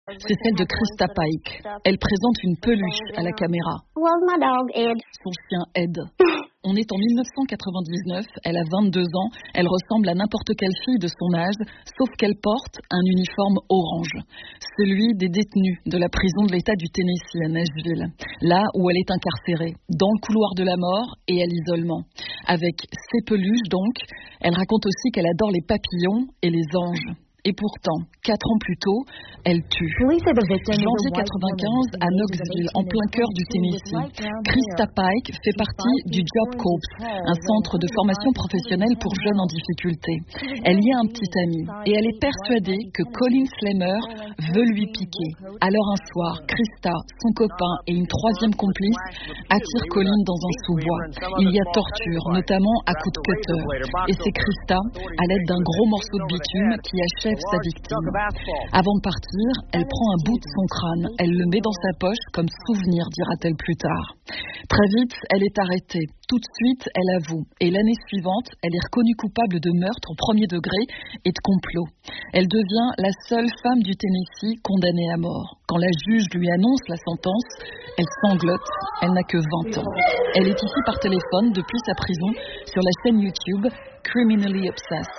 C'est celle de Krista Pike. Elle présente une peluche à la caméra. Son chien Ed. On est en 1999, elle a 22 ans, elle ressemble à n'importe quelle fille de son âge, sauf qu'elle porte un uniforme orange, celui des détenus de la prison de l'État du Tennessee à Nashville, là où elle est incarcérée, dans le couloir de la mort et à l'isolement. Avec ses peluches donc, elle raconte aussi qu'elle adore les papillons et les anges. Et pourtant, 4 ans plus tôt, elle tue. Janvier 95, à Knoxville, en plein cœur du Tennessee, Krista Pike fait partie du Job Corps, un centre de formation professionnelle pour jeunes en difficulté. Elle y a un petit ami et elle est persuadée que Colin Slammer veut lui piquer. Alors un soir, Krista, son copain et une troisième complice attirent Colin dans un sous-bois. Il y a torture, notamment à coups de cutter. Et c'est Krista, à l'aide d'un gros morceau de bitume, qui achève sa victime. Avant de partir, elle prend un bout de son crâne, elle le met dans sa poche comme souvenir, dira-t-elle plus tard. Très vite, elle est arrêtée. Tout de suite, elle avoue. Et l'année suivante, elle est reconnue coupable de meurtre au premier degré et de complot. Elle devient la seule femme du Tennessee condamnée à mort. Quand la juge lui annonce la sentence, elle sanglote. Elle n'a que 20 ans. Elle est ici par téléphone depuis sa prison sur la chaîne YouTube Criminally Obsessed.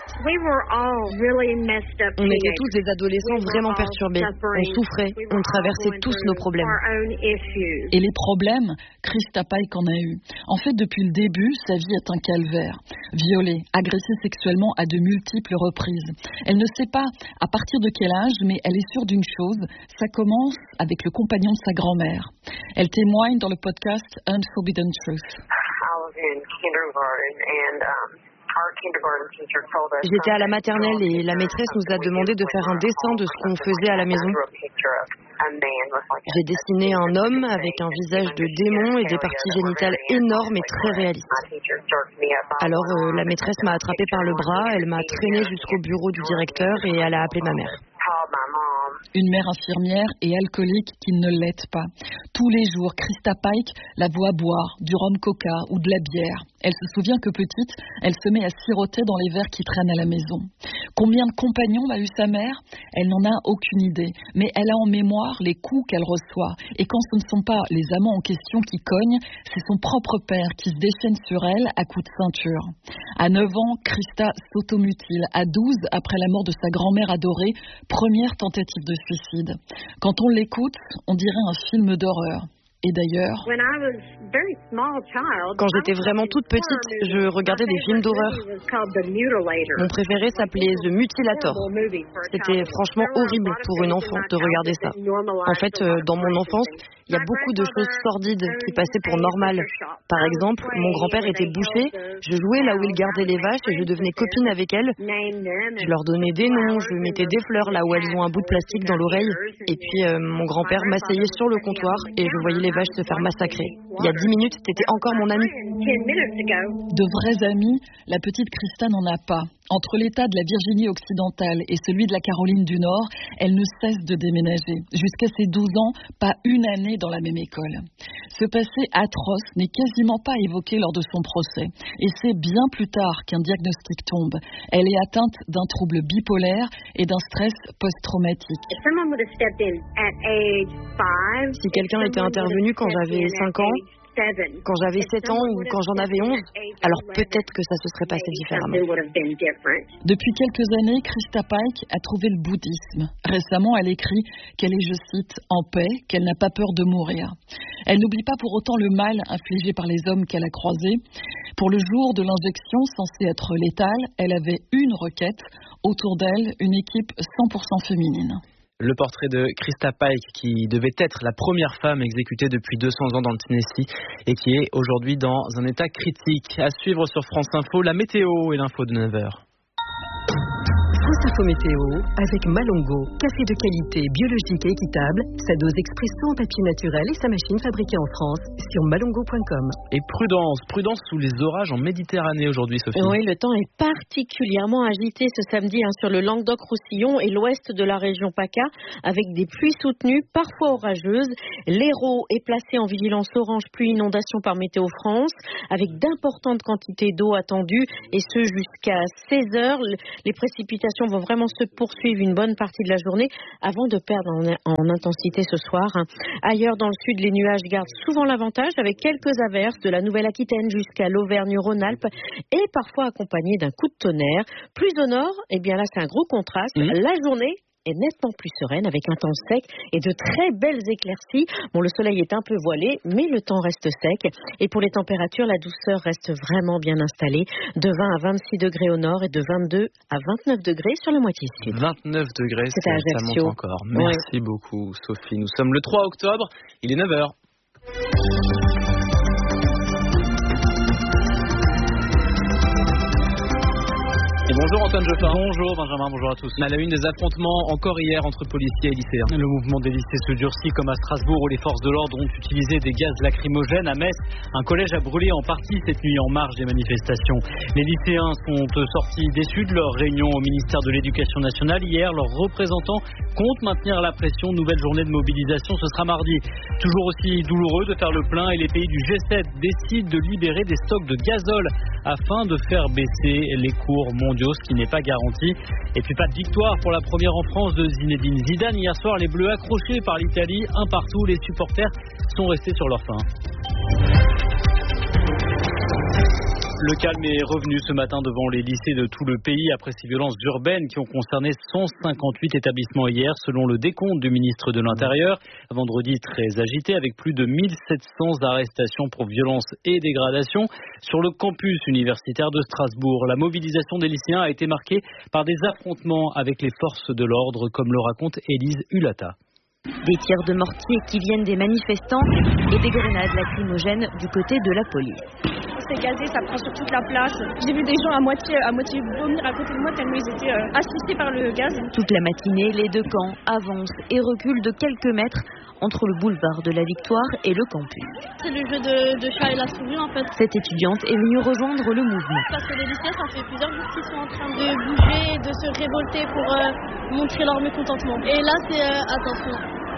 On était tous des adolescents vraiment perturbés. On souffrait, on traversait tous nos problèmes. Et les problèmes, Krista Pike en a eu. En fait, depuis le début, sa vie est un calvaire. Violée, agressée sexuellement à de multiples reprises. Elle ne sait pas à partir de quel âge, mais elle est sûre d'une chose, ça commence avec le compagnon de sa grand-mère. Elle témoigne dans le podcast Unforbidden Truth. J'étais à la maternelle et la maîtresse nous a demandé de faire un dessin de ce qu'on faisait à la maison. J'ai dessiné un homme avec un visage de démon et des parties génitales énormes et très réalistes. Alors la maîtresse m'a attrapé par le bras, elle m'a traîné jusqu'au bureau du directeur et elle a appelé ma mère. Une mère infirmière et alcoolique qui ne l'aide pas. Tous les jours, Krista Pike la voit boire du rhum coca ou de la bière. Elle se souvient que petite, elle se met à siroter dans les verres qui traînent à la maison. Combien de compagnons a eu sa mère ? Elle n'en a aucune idée, mais elle a en mémoire les coups qu'elle reçoit. Et quand ce ne sont pas les amants en question qui cognent, c'est son propre père qui se déchaîne sur elle à coups de ceinture. À 9 ans, Krista s'automutile. À 12, après la mort de sa grand-mère adorée, première tentative de suicide. Quand on l'écoute, on dirait un film d'horreur. Et d'ailleurs, quand j'étais vraiment toute petite, je regardais des films d'horreur. Mon préféré s'appelait The Mutilator. C'était franchement horrible pour une enfant de regarder ça. En fait, dans mon enfance, il y a beaucoup de choses sordides qui passaient pour normales. Par exemple, mon grand-père était boucher, je jouais là où il gardait les vaches et je devenais copine avec elles. Je leur donnais des noms, je mettais des fleurs là où elles ont un bout de plastique dans l'oreille. Et puis mon grand-père m'asseyait sur le comptoir et je voyais les vaches se faire massacrer. Il y a 10 minutes, t'étais encore mon ami. De vrais amis, la petite Krista n'en a pas. Entre l'État de la Virginie occidentale et celui de la Caroline du Nord, elle ne cesse de déménager. Jusqu'à ses 12 ans, pas une année dans la même école. Ce passé atroce n'est quasiment pas évoqué lors de son procès. Et c'est bien plus tard qu'un diagnostic tombe. Elle est atteinte d'un trouble bipolaire et d'un stress post-traumatique. Si quelqu'un était intervenu quand j'avais 5 ans, quand j'avais 7 ans ou quand j'en avais 11, alors peut-être que ça se serait passé différemment. Depuis quelques années, Krista Pike a trouvé le bouddhisme. Récemment, elle écrit qu'elle est, je cite, en paix, qu'elle n'a pas peur de mourir. Elle n'oublie pas pour autant le mal infligé par les hommes qu'elle a croisés. Pour le jour de l'injection censée être létale, elle avait une requête. Autour d'elle, une équipe 100% féminine. Le portrait de Krista Pike qui devait être la première femme exécutée depuis 200 ans dans le Tennessee et qui est aujourd'hui dans un état critique. À suivre sur France Info, la météo et l'info de 9h. France Info Météo avec Malongo, café de qualité, biologique et équitable, sa dose expresso en papier naturel et sa machine fabriquée en France sur malongo.com. Et prudence sous les orages en Méditerranée aujourd'hui, Sophie. Oui, le temps est particulièrement agité ce samedi sur le Languedoc-Roussillon et l'ouest de la région PACA avec des pluies soutenues, parfois orageuses. L'Hérault est placé en vigilance orange pluie inondation par Météo France avec d'importantes quantités d'eau attendues et ce jusqu'à 16 heures. Les précipitations vont vraiment se poursuivre une bonne partie de la journée avant de perdre en intensité ce soir. Ailleurs dans le sud, les nuages gardent souvent l'avantage avec quelques averses de la Nouvelle-Aquitaine jusqu'à l'Auvergne-Rhône-Alpes et parfois accompagnés d'un coup de tonnerre. Plus au nord, eh bien là c'est un gros contraste. La journée est nettement plus sereine avec un temps sec et de très belles éclaircies. Bon, le soleil est un peu voilé, mais le temps reste sec. Et pour les températures, la douceur reste vraiment bien installée. De 20 à 26 degrés au nord et de 22 à 29 degrés sur la moitié sud. 29 degrés, ça monte encore. Merci beaucoup, Sophie. Nous sommes le 3 octobre, il est 9h. Et bonjour Antoine Geoffrin. Bonjour Benjamin, bonjour à tous. On a la une des affrontements encore hier entre policiers et lycéens. Le mouvement des lycées se durcit comme à Strasbourg où les forces de l'ordre ont utilisé des gaz lacrymogènes. À Metz, un collège a brûlé en partie cette nuit en marge des manifestations. Les lycéens sont sortis déçus de leur réunion au ministère de l'Éducation nationale. Hier, leurs représentants comptent maintenir la pression. Nouvelle journée de mobilisation, ce sera mardi. Toujours aussi douloureux de faire le plein et les pays du G7 décident de libérer des stocks de gazole afin de faire baisser les cours mondiaux, ce qui n'est pas garanti. Et puis pas de victoire pour la première en France de Zinedine Zidane. Hier soir, les Bleus accrochés par l'Italie, un partout. Les supporters sont restés sur leur faim. Le calme est revenu ce matin devant les lycées de tout le pays après ces violences urbaines qui ont concerné 158 établissements hier, selon le décompte du ministre de l'Intérieur. Vendredi très agité avec plus de 1700 arrestations pour violences et dégradations. Sur le campus universitaire de Strasbourg, la mobilisation des lycéens a été marquée par des affrontements avec les forces de l'ordre, comme le raconte Élise Hulata. Des tirs de mortier qui viennent des manifestants et des grenades lacrymogènes du côté de la police. C'est gazé, ça prend sur toute la place. J'ai vu des gens à moitié vomir à côté de moi tellement ils étaient asphyxiés par le gaz. Toute la matinée, les deux camps avancent et reculent de quelques mètres entre le boulevard de la Victoire et le campus. C'est le jeu de chat et la souris en fait. Cette étudiante est venue rejoindre le mouvement. Parce que les lycéens, ça fait plusieurs jours qu'ils sont en train de bouger, de se révolter pour montrer leur mécontentement. Et là c'est attention.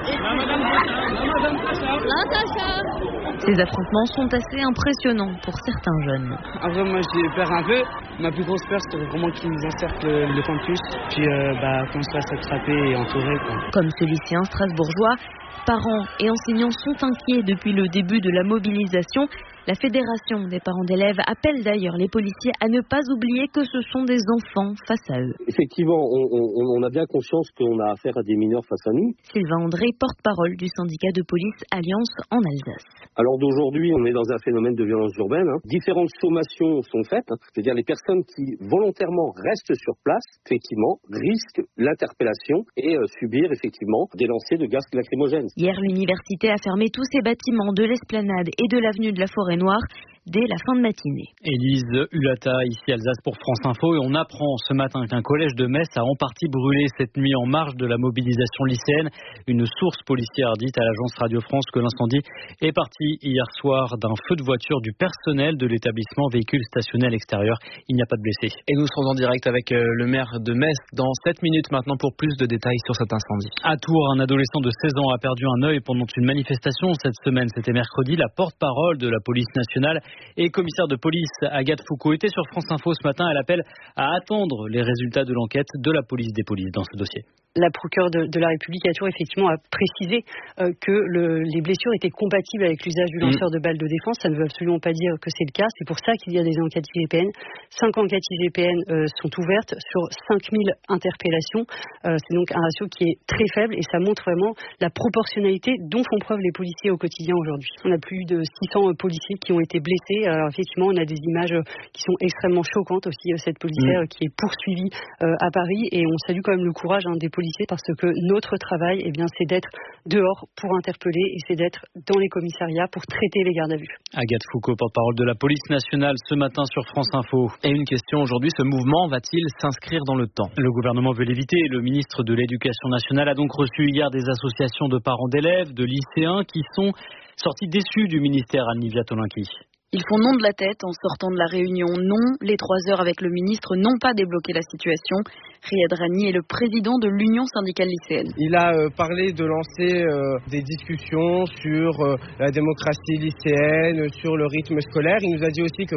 Ces affrontements sont assez impressionnants pour certains jeunes. Après moi j'ai peur un peu. Ma plus grosse peur c'était vraiment qu'ils nous encerclent le campus. Puis qu'on se fasse attraper et entourer. Comme ce lycéen strasbourgeois, parents et enseignants sont inquiets depuis le début de la mobilisation. La Fédération des parents d'élèves appelle d'ailleurs les policiers à ne pas oublier que ce sont des enfants face à eux. Effectivement, on a bien conscience qu'on a affaire à des mineurs face à nous. Sylvain André, porte-parole du syndicat de police Alliance en Alsace. Alors d'aujourd'hui, on est dans un phénomène de violence urbaine. Différentes sommations sont faites. C'est-à-dire les personnes qui volontairement restent sur place, effectivement, risquent l'interpellation et subir effectivement des lancers de gaz lacrymogènes. Hier, l'université a fermé tous ses bâtiments de l'Esplanade et de l'avenue de la Forêt-Noire dès la fin de matinée. Élise Hulata, ici Alsace pour France Info, et on apprend ce matin qu'un collège de Metz a en partie brûlé cette nuit en marge de la mobilisation lycéenne. Une source policière dit à l'agence Radio France que l'incendie est parti hier soir d'un feu de voiture du personnel de l'établissement, véhicule stationné à l'extérieur. Il n'y a pas de blessés. Et nous serons en direct avec le maire de Metz dans 7 minutes maintenant pour plus de détails sur cet incendie. À Tours, un adolescent de 16 ans a perdu un œil pendant une manifestation cette semaine. C'était mercredi. La porte-parole de la police nationale et commissaire de police Agathe Foucault était sur France Info ce matin. Elle appelle à attendre les résultats de l'enquête de la police des polices dans ce dossier. La procureure de la République à Tours effectivement a précisé que les blessures étaient compatibles avec l'usage du lanceur de balles de défense. Ça ne veut absolument pas dire que c'est le cas. C'est pour ça qu'il y a des enquêtes IGPN. 5 enquêtes IGPN sont ouvertes sur 5000 interpellations. C'est donc un ratio qui est très faible et ça montre vraiment la proportionnalité dont font preuve les policiers au quotidien aujourd'hui. On a plus de 600 policiers qui ont été blessés. Alors effectivement, on a des images qui sont extrêmement choquantes aussi. Cette policière qui est poursuivie à Paris, et on salue quand même le courage des policiers parce que notre travail, c'est d'être dehors pour interpeller et c'est d'être dans les commissariats pour traiter les gardes à vue. Agathe Foucault, porte-parole de la police nationale ce matin sur France Info. Et une question aujourd'hui, ce mouvement va-t-il s'inscrire dans le temps ? Le gouvernement veut l'éviter. Le ministre de l'Éducation nationale a donc reçu hier des associations de parents d'élèves, de lycéens qui sont sortis déçus du ministère. Anne-Livia Tolinki. Ils font non de la tête en sortant de la réunion. Non, les 3 heures avec le ministre n'ont pas débloqué la situation. Riyad Rani est le président de l'Union syndicale lycéenne. Il a parlé de lancer des discussions sur la démocratie lycéenne, sur le rythme scolaire. Il nous a dit aussi que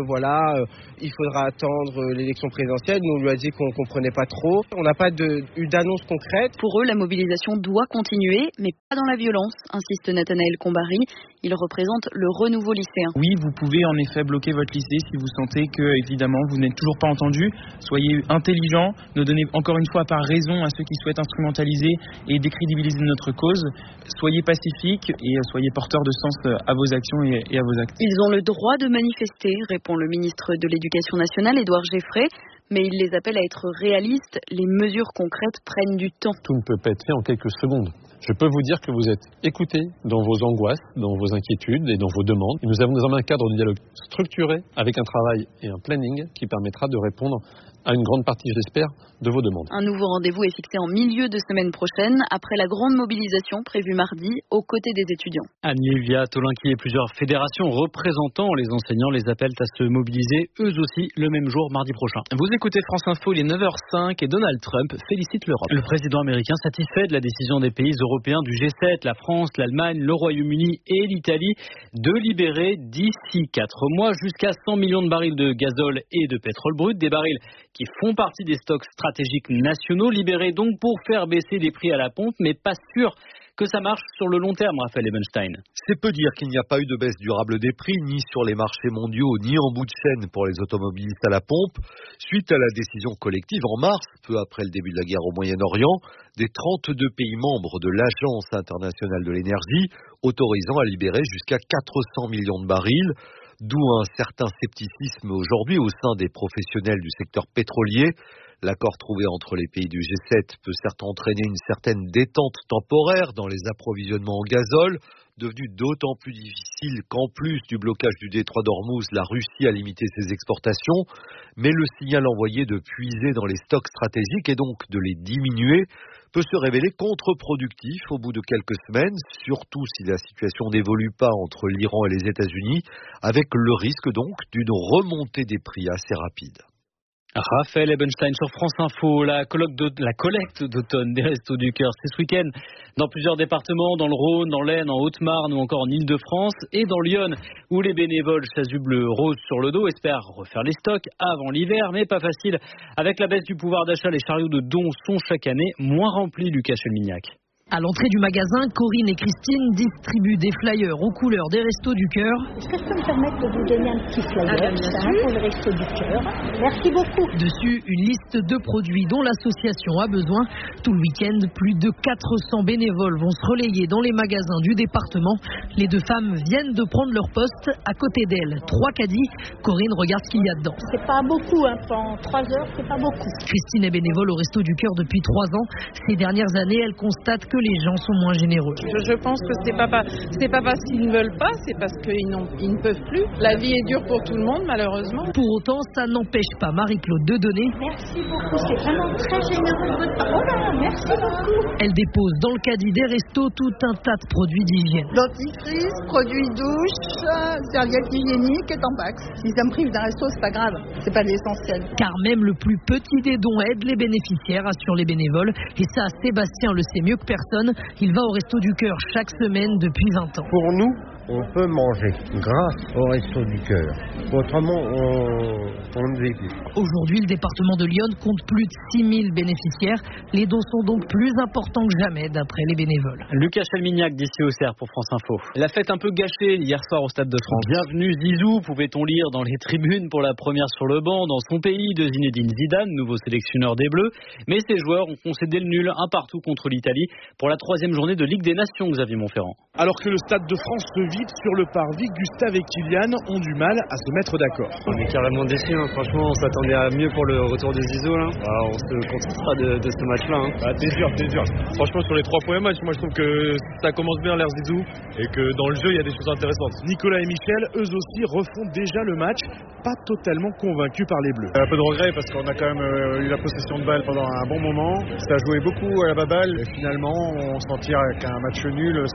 il faudra attendre l'élection présidentielle. Nous, on lui a dit qu'on ne comprenait pas trop. On n'a pas eu d'annonce concrète. Pour eux, la mobilisation doit continuer, mais pas dans la violence, insiste Nathanaël Combary. Il représente le renouveau lycéen. Oui, vous pouvez en effet bloquer votre lycée si vous sentez que, évidemment, vous n'êtes toujours pas entendu. Soyez intelligents, ne donnez encore une fois pas raison à ceux qui souhaitent instrumentaliser et décrédibiliser notre cause. Soyez pacifiques et soyez porteurs de sens à vos actions et à vos actes. Ils ont le droit de manifester, répond le ministre de l'Éducation nationale, Édouard Geffray. Mais il les appelle à être réalistes. Les mesures concrètes prennent du temps. Tout ne peut pas être fait en quelques secondes. Je peux vous dire que vous êtes écoutés dans vos angoisses, dans vos inquiétudes et dans vos demandes. Et nous avons désormais un cadre de dialogue structuré avec un travail et un planning qui permettra de répondre à une grande partie, je l'espère, de vos demandes. Un nouveau rendez-vous est fixé en milieu de semaine prochaine, après la grande mobilisation prévue mardi, aux côtés des étudiants. Annie-Evia Tolinki et plusieurs fédérations représentant les enseignants les appellent à se mobiliser, eux aussi, le même jour, mardi prochain. Vous écoutez France Info, il est 9h05 et Donald Trump félicite l'Europe. Le président américain satisfait de la décision des pays européens du G7, la France, l'Allemagne, le Royaume-Uni et l'Italie, de libérer d'ici 4 mois jusqu'à 100 millions de barils de gazole et de pétrole brut, des barils qui font partie des stocks stratégiques nationaux, libérés donc pour faire baisser les prix à la pompe, mais pas sûr que ça marche sur le long terme, Raphaël Ebenstein. C'est peu dire qu'il n'y a pas eu de baisse durable des prix, ni sur les marchés mondiaux, ni en bout de chaîne pour les automobilistes à la pompe, suite à la décision collective en mars, peu après le début de la guerre au Moyen-Orient, des 32 pays membres de l'Agence internationale de l'énergie, autorisant à libérer jusqu'à 400 millions de barils, d'où un certain scepticisme aujourd'hui au sein des professionnels du secteur pétrolier. L'accord trouvé entre les pays du G7 peut certes entraîner une certaine détente temporaire dans les approvisionnements en gazole, devenu d'autant plus difficile qu'en plus du blocage du détroit d'Ormuz, la Russie a limité ses exportations, mais le signal envoyé de puiser dans les stocks stratégiques et donc de les diminuer peut se révéler contre-productif au bout de quelques semaines, surtout si la situation n'évolue pas entre l'Iran et les États-Unis, avec le risque donc d'une remontée des prix assez rapide. Raphaël Ebenstein sur France Info. La collecte d'automne des Restos du Cœur, c'est ce week-end dans plusieurs départements, dans le Rhône, dans l'Aisne, en Haute-Marne ou encore en Ile-de-France et dans Lyon, où les bénévoles chasubles roses sur le dos espèrent refaire les stocks avant l'hiver, mais pas facile. Avec la baisse du pouvoir d'achat, les chariots de dons sont chaque année moins remplis, Lucas Chelmignac. À l'entrée du magasin, Corinne et Christine distribuent des flyers aux couleurs des Restos du Cœur. Est-ce que je peux me permettre de vous donner un petit flyer pour le Restos du Cœur? Merci beaucoup. Dessus, une liste de produits dont l'association a besoin. Tout le week-end, plus de 400 bénévoles vont se relayer dans les magasins du département. Les deux femmes viennent de prendre leur poste. À côté d'elles, 3 caddies. Corinne regarde ce qu'il y a dedans. C'est pas beaucoup, en 3 heures, c'est pas beaucoup. Christine est bénévole au Restos du Cœur depuis 3 ans. Ces dernières années, elle constate que les gens sont moins généreux. Je pense que c'est pas parce qu'ils ne veulent pas, c'est parce qu'ils ne peuvent plus. La vie est dure pour tout le monde, malheureusement. Pour autant, ça n'empêche pas Marie-Claude de donner. Merci beaucoup, c'est vraiment très généreux de votre part. Oh là, merci beaucoup. Elle dépose dans le caddie des restos tout un tas de produits d'hygiène. Dentifrice, produits douche, serviettes hygiéniques et Tampax. Si ça me prive d'un resto, c'est pas grave, c'est pas l'essentiel. Car même le plus petit des dons aide les bénéficiaires, assurent les bénévoles. Et ça, Sébastien le sait mieux que personne. Il va au Resto du Cœur chaque semaine depuis 20 ans. Pour nous, on peut manger grâce au Resto du Cœur. Autrement, on ne vit plus. Aujourd'hui, le département de Lyon compte plus de 6000 bénéficiaires. Les dons sont donc plus importants que jamais, d'après les bénévoles. Lucas Chelmignac d'ici au CER pour France Info. La fête un peu gâchée hier soir au Stade de France. Bienvenue Zizou, pouvait-on lire dans les tribunes pour la première sur le banc dans son pays de Zinedine Zidane, nouveau sélectionneur des Bleus. Mais ses joueurs ont concédé le nul un partout contre l'Italie pour la 3e journée de Ligue des Nations, Xavier Montferrand. Alors que le Stade de France se vide sur le parvis, Gustave et Kylian ont du mal à se mettre d'accord. On est carrément déçus, franchement on s'attendait à mieux pour le retour de Zizou là. On se contentera de ce match-là. T'es dur. Franchement sur les 3 premiers matchs, moi je trouve que ça commence bien l'ère Zizou et que dans le jeu il y a des choses intéressantes. Nicolas et Michel, eux aussi, refont déjà le match, pas totalement convaincus par les Bleus. Un peu de regret parce qu'on a quand même eu la possession de balle pendant un bon moment. Ça a joué beaucoup à la baballe et finalement on s'en tire avec un match nul. C'est un bon point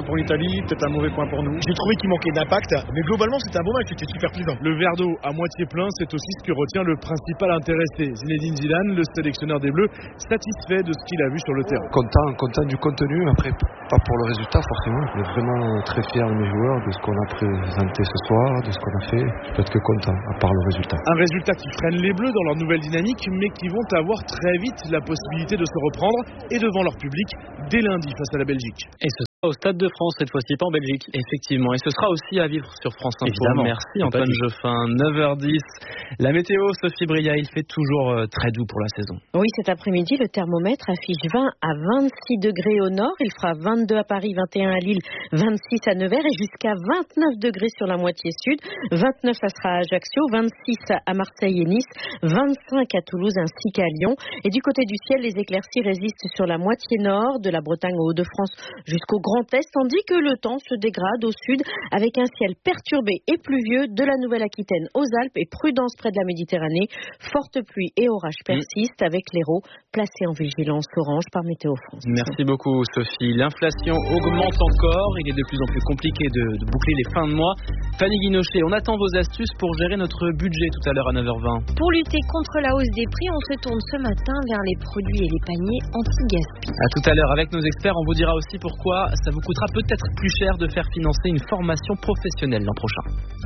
pour l'Italie, peut-être un mauvais point pour nous. J'ai trouvé qu'il manquait d'impact, mais globalement c'était un beau match, c'était super plaisant. Le verre d'eau à moitié plein, c'est aussi ce que retient le principal intéressé. Zinedine Zidane, le sélectionneur des Bleus, satisfait de ce qu'il a vu sur le terrain. Content du contenu, après pas pour le résultat forcément, mais vraiment très fier de mes joueurs, de ce qu'on a présenté ce soir, de ce qu'on a fait. Je peux être que content, à part le résultat. Un résultat qui freine les Bleus dans leur nouvelle dynamique, mais qui vont avoir très vite la possibilité de se reprendre et devant leur public dès lundi face à la Belgique. Et ce sera au Stade de France, cette fois-ci pas en Belgique. Effectivement, et ce sera aussi à vivre sur France Info. Évidemment. Merci Antoine Geoffin. 9h10. La météo, Sophie Bria, il fait toujours très doux pour la saison. Oui, cet après-midi, le thermomètre affiche 20 à 26 degrés au nord. Il fera 22 à Paris, 21 à Lille, 26 à Nevers et jusqu'à 29 degrés sur la moitié sud. 29, ça sera à Ajaccio, 26 à Marseille et Nice, 25 à Toulouse ainsi qu'à Lyon. Et du côté du ciel, les éclaircies résistent sur la moitié nord, de la Bretagne aux Hauts-de-France jusqu'au Grand Est, tandis que le temps se dégrade au sud avec un ciel perturbé et pluvieux de la Nouvelle-Aquitaine aux Alpes et prudence près de la Méditerranée. Fortes pluies et orages persistent avec l'Hérault placé en vigilance orange par Météo France. Merci beaucoup Sophie. L'inflation augmente encore. Il est de plus en plus compliqué de boucler les fins de mois. Fanny Guinochet, on attend vos astuces pour gérer notre budget tout à l'heure à 9h20. Pour lutter contre la hausse des prix, on se tourne ce matin vers les produits et les paniers anti-gaspi. À tout à l'heure avec nos experts, on vous dira aussi pourquoi ça vous coûtera peut-être plus cher de faire financer une formation professionnelle l'an prochain.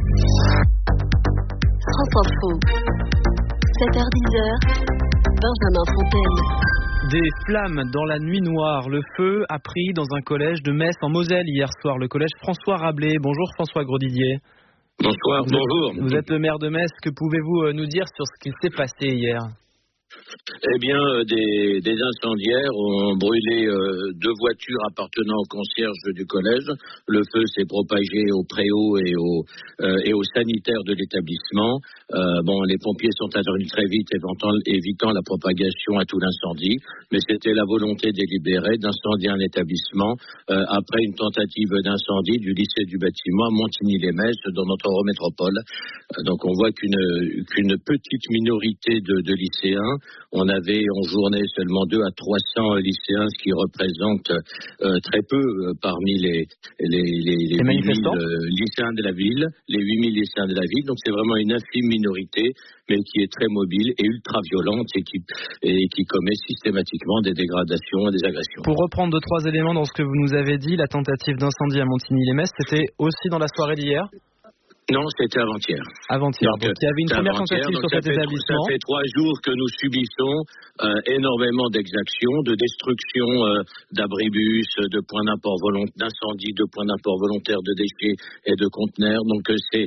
France Info, 7h-10h, Benjamin Fontaine. Des flammes dans la nuit noire. Le feu a pris dans un collège de Metz en Moselle hier soir, le collège François Rabelais. Bonjour François Grosdidier. Bonsoir, bonjour. Vous êtes le maire de Metz. Que pouvez-vous nous dire sur ce qui s'est passé hier ? Eh bien, des incendiaires ont brûlé 2 voitures appartenant au concierge du collège. Le feu s'est propagé au préau et aux sanitaires de l'établissement. Les pompiers sont intervenus très vite, évitant la propagation à tout l'incendie. Mais c'était la volonté délibérée d'incendier un établissement après une tentative d'incendie du lycée du bâtiment à Montigny-les-Metz dans notre métropole. Donc, on voit qu'une petite minorité de lycéens. On avait en journée seulement 200 à 300 lycéens, ce qui représente très peu parmi les 8000 lycéens de la ville, les 8000 lycéens de la ville. Donc c'est vraiment une infime minorité, mais qui est très mobile et ultra violente et qui commet systématiquement des dégradations et des agressions. Pour reprendre 2-3 éléments dans ce que vous nous avez dit, la tentative d'incendie à Montigny-les-Metz, c'était aussi dans la soirée d'hier ? Non, c'était avant-hier. Avant-hier. Donc il y avait une première tentative sur cet établissement. Ça fait 3 jours que nous subissons énormément d'exactions, de destruction d'abribus, de points d'apport d'incendie, de points d'apport volontaires de déchets et de conteneurs. Donc c'est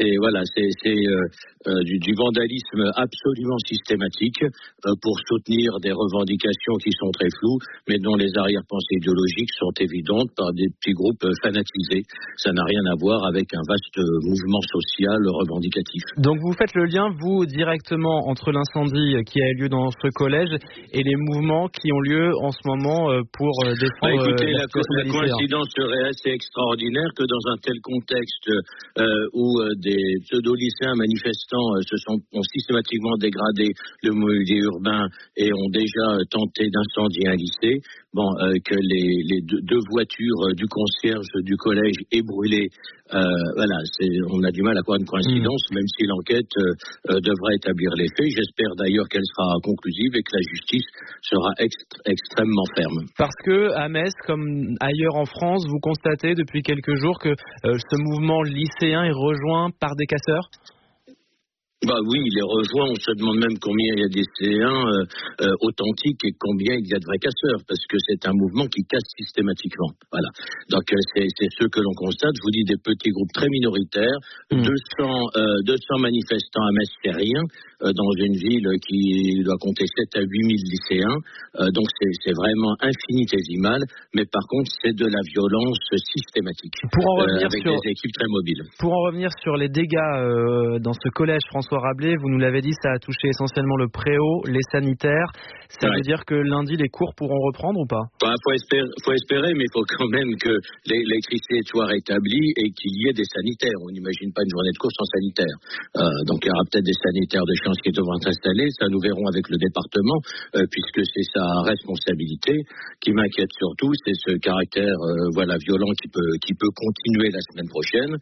du vandalisme absolument systématique pour soutenir des revendications qui sont très floues, mais dont les arrière-pensées idéologiques sont évidentes par des petits groupes fanatisés. Ça n'a rien à voir avec un vaste mouvement social revendicatif. Donc vous faites le lien, vous, directement entre l'incendie qui a eu lieu dans ce collège et les mouvements qui ont lieu en ce moment pour défendre la coïncidence serait assez extraordinaire que dans un tel contexte où des pseudo-lycéens manifestants ont systématiquement dégradé le mobilier urbain et ont déjà tenté d'incendier un lycée, que les 2 voitures du concierge du collège aient brûlé. On a du mal à croire une coïncidence, même si l'enquête devra établir les faits. J'espère d'ailleurs qu'elle sera conclusive et que la justice sera extrêmement ferme. Parce que à Metz, comme ailleurs en France, vous constatez depuis quelques jours que ce mouvement lycéen est rejoint par des casseurs ? Oui, il est rejoint. On se demande même combien il y a des lycéens authentiques et combien il y a de vrais casseurs, parce que c'est un mouvement qui casse systématiquement. Voilà. Donc c'est ce que l'on constate. Je vous dis des petits groupes très minoritaires, 200 manifestants à Metz, c'est rien dans une ville qui doit compter 7 à 8 000 lycéens. Donc c'est vraiment infinitésimal, mais par contre c'est de la violence systématique. Pour en revenir avec des équipes très mobiles. Pour en revenir sur les dégâts dans ce collège François Rabelais, vous nous l'avez dit, ça a touché essentiellement le préau, les sanitaires. Ça veut dire que lundi, les cours pourront reprendre ou pas ? Faut espérer, mais il faut quand même que l'électricité soit rétablie et qu'il y ait des sanitaires. On n'imagine pas une journée de cours sans sanitaire. Donc il y aura peut-être des sanitaires de chez confiance qui est en train de s'installer. Ça, nous verrons avec le département, puisque c'est sa responsabilité. Qui m'inquiète surtout, c'est ce caractère violent qui peut continuer la semaine prochaine.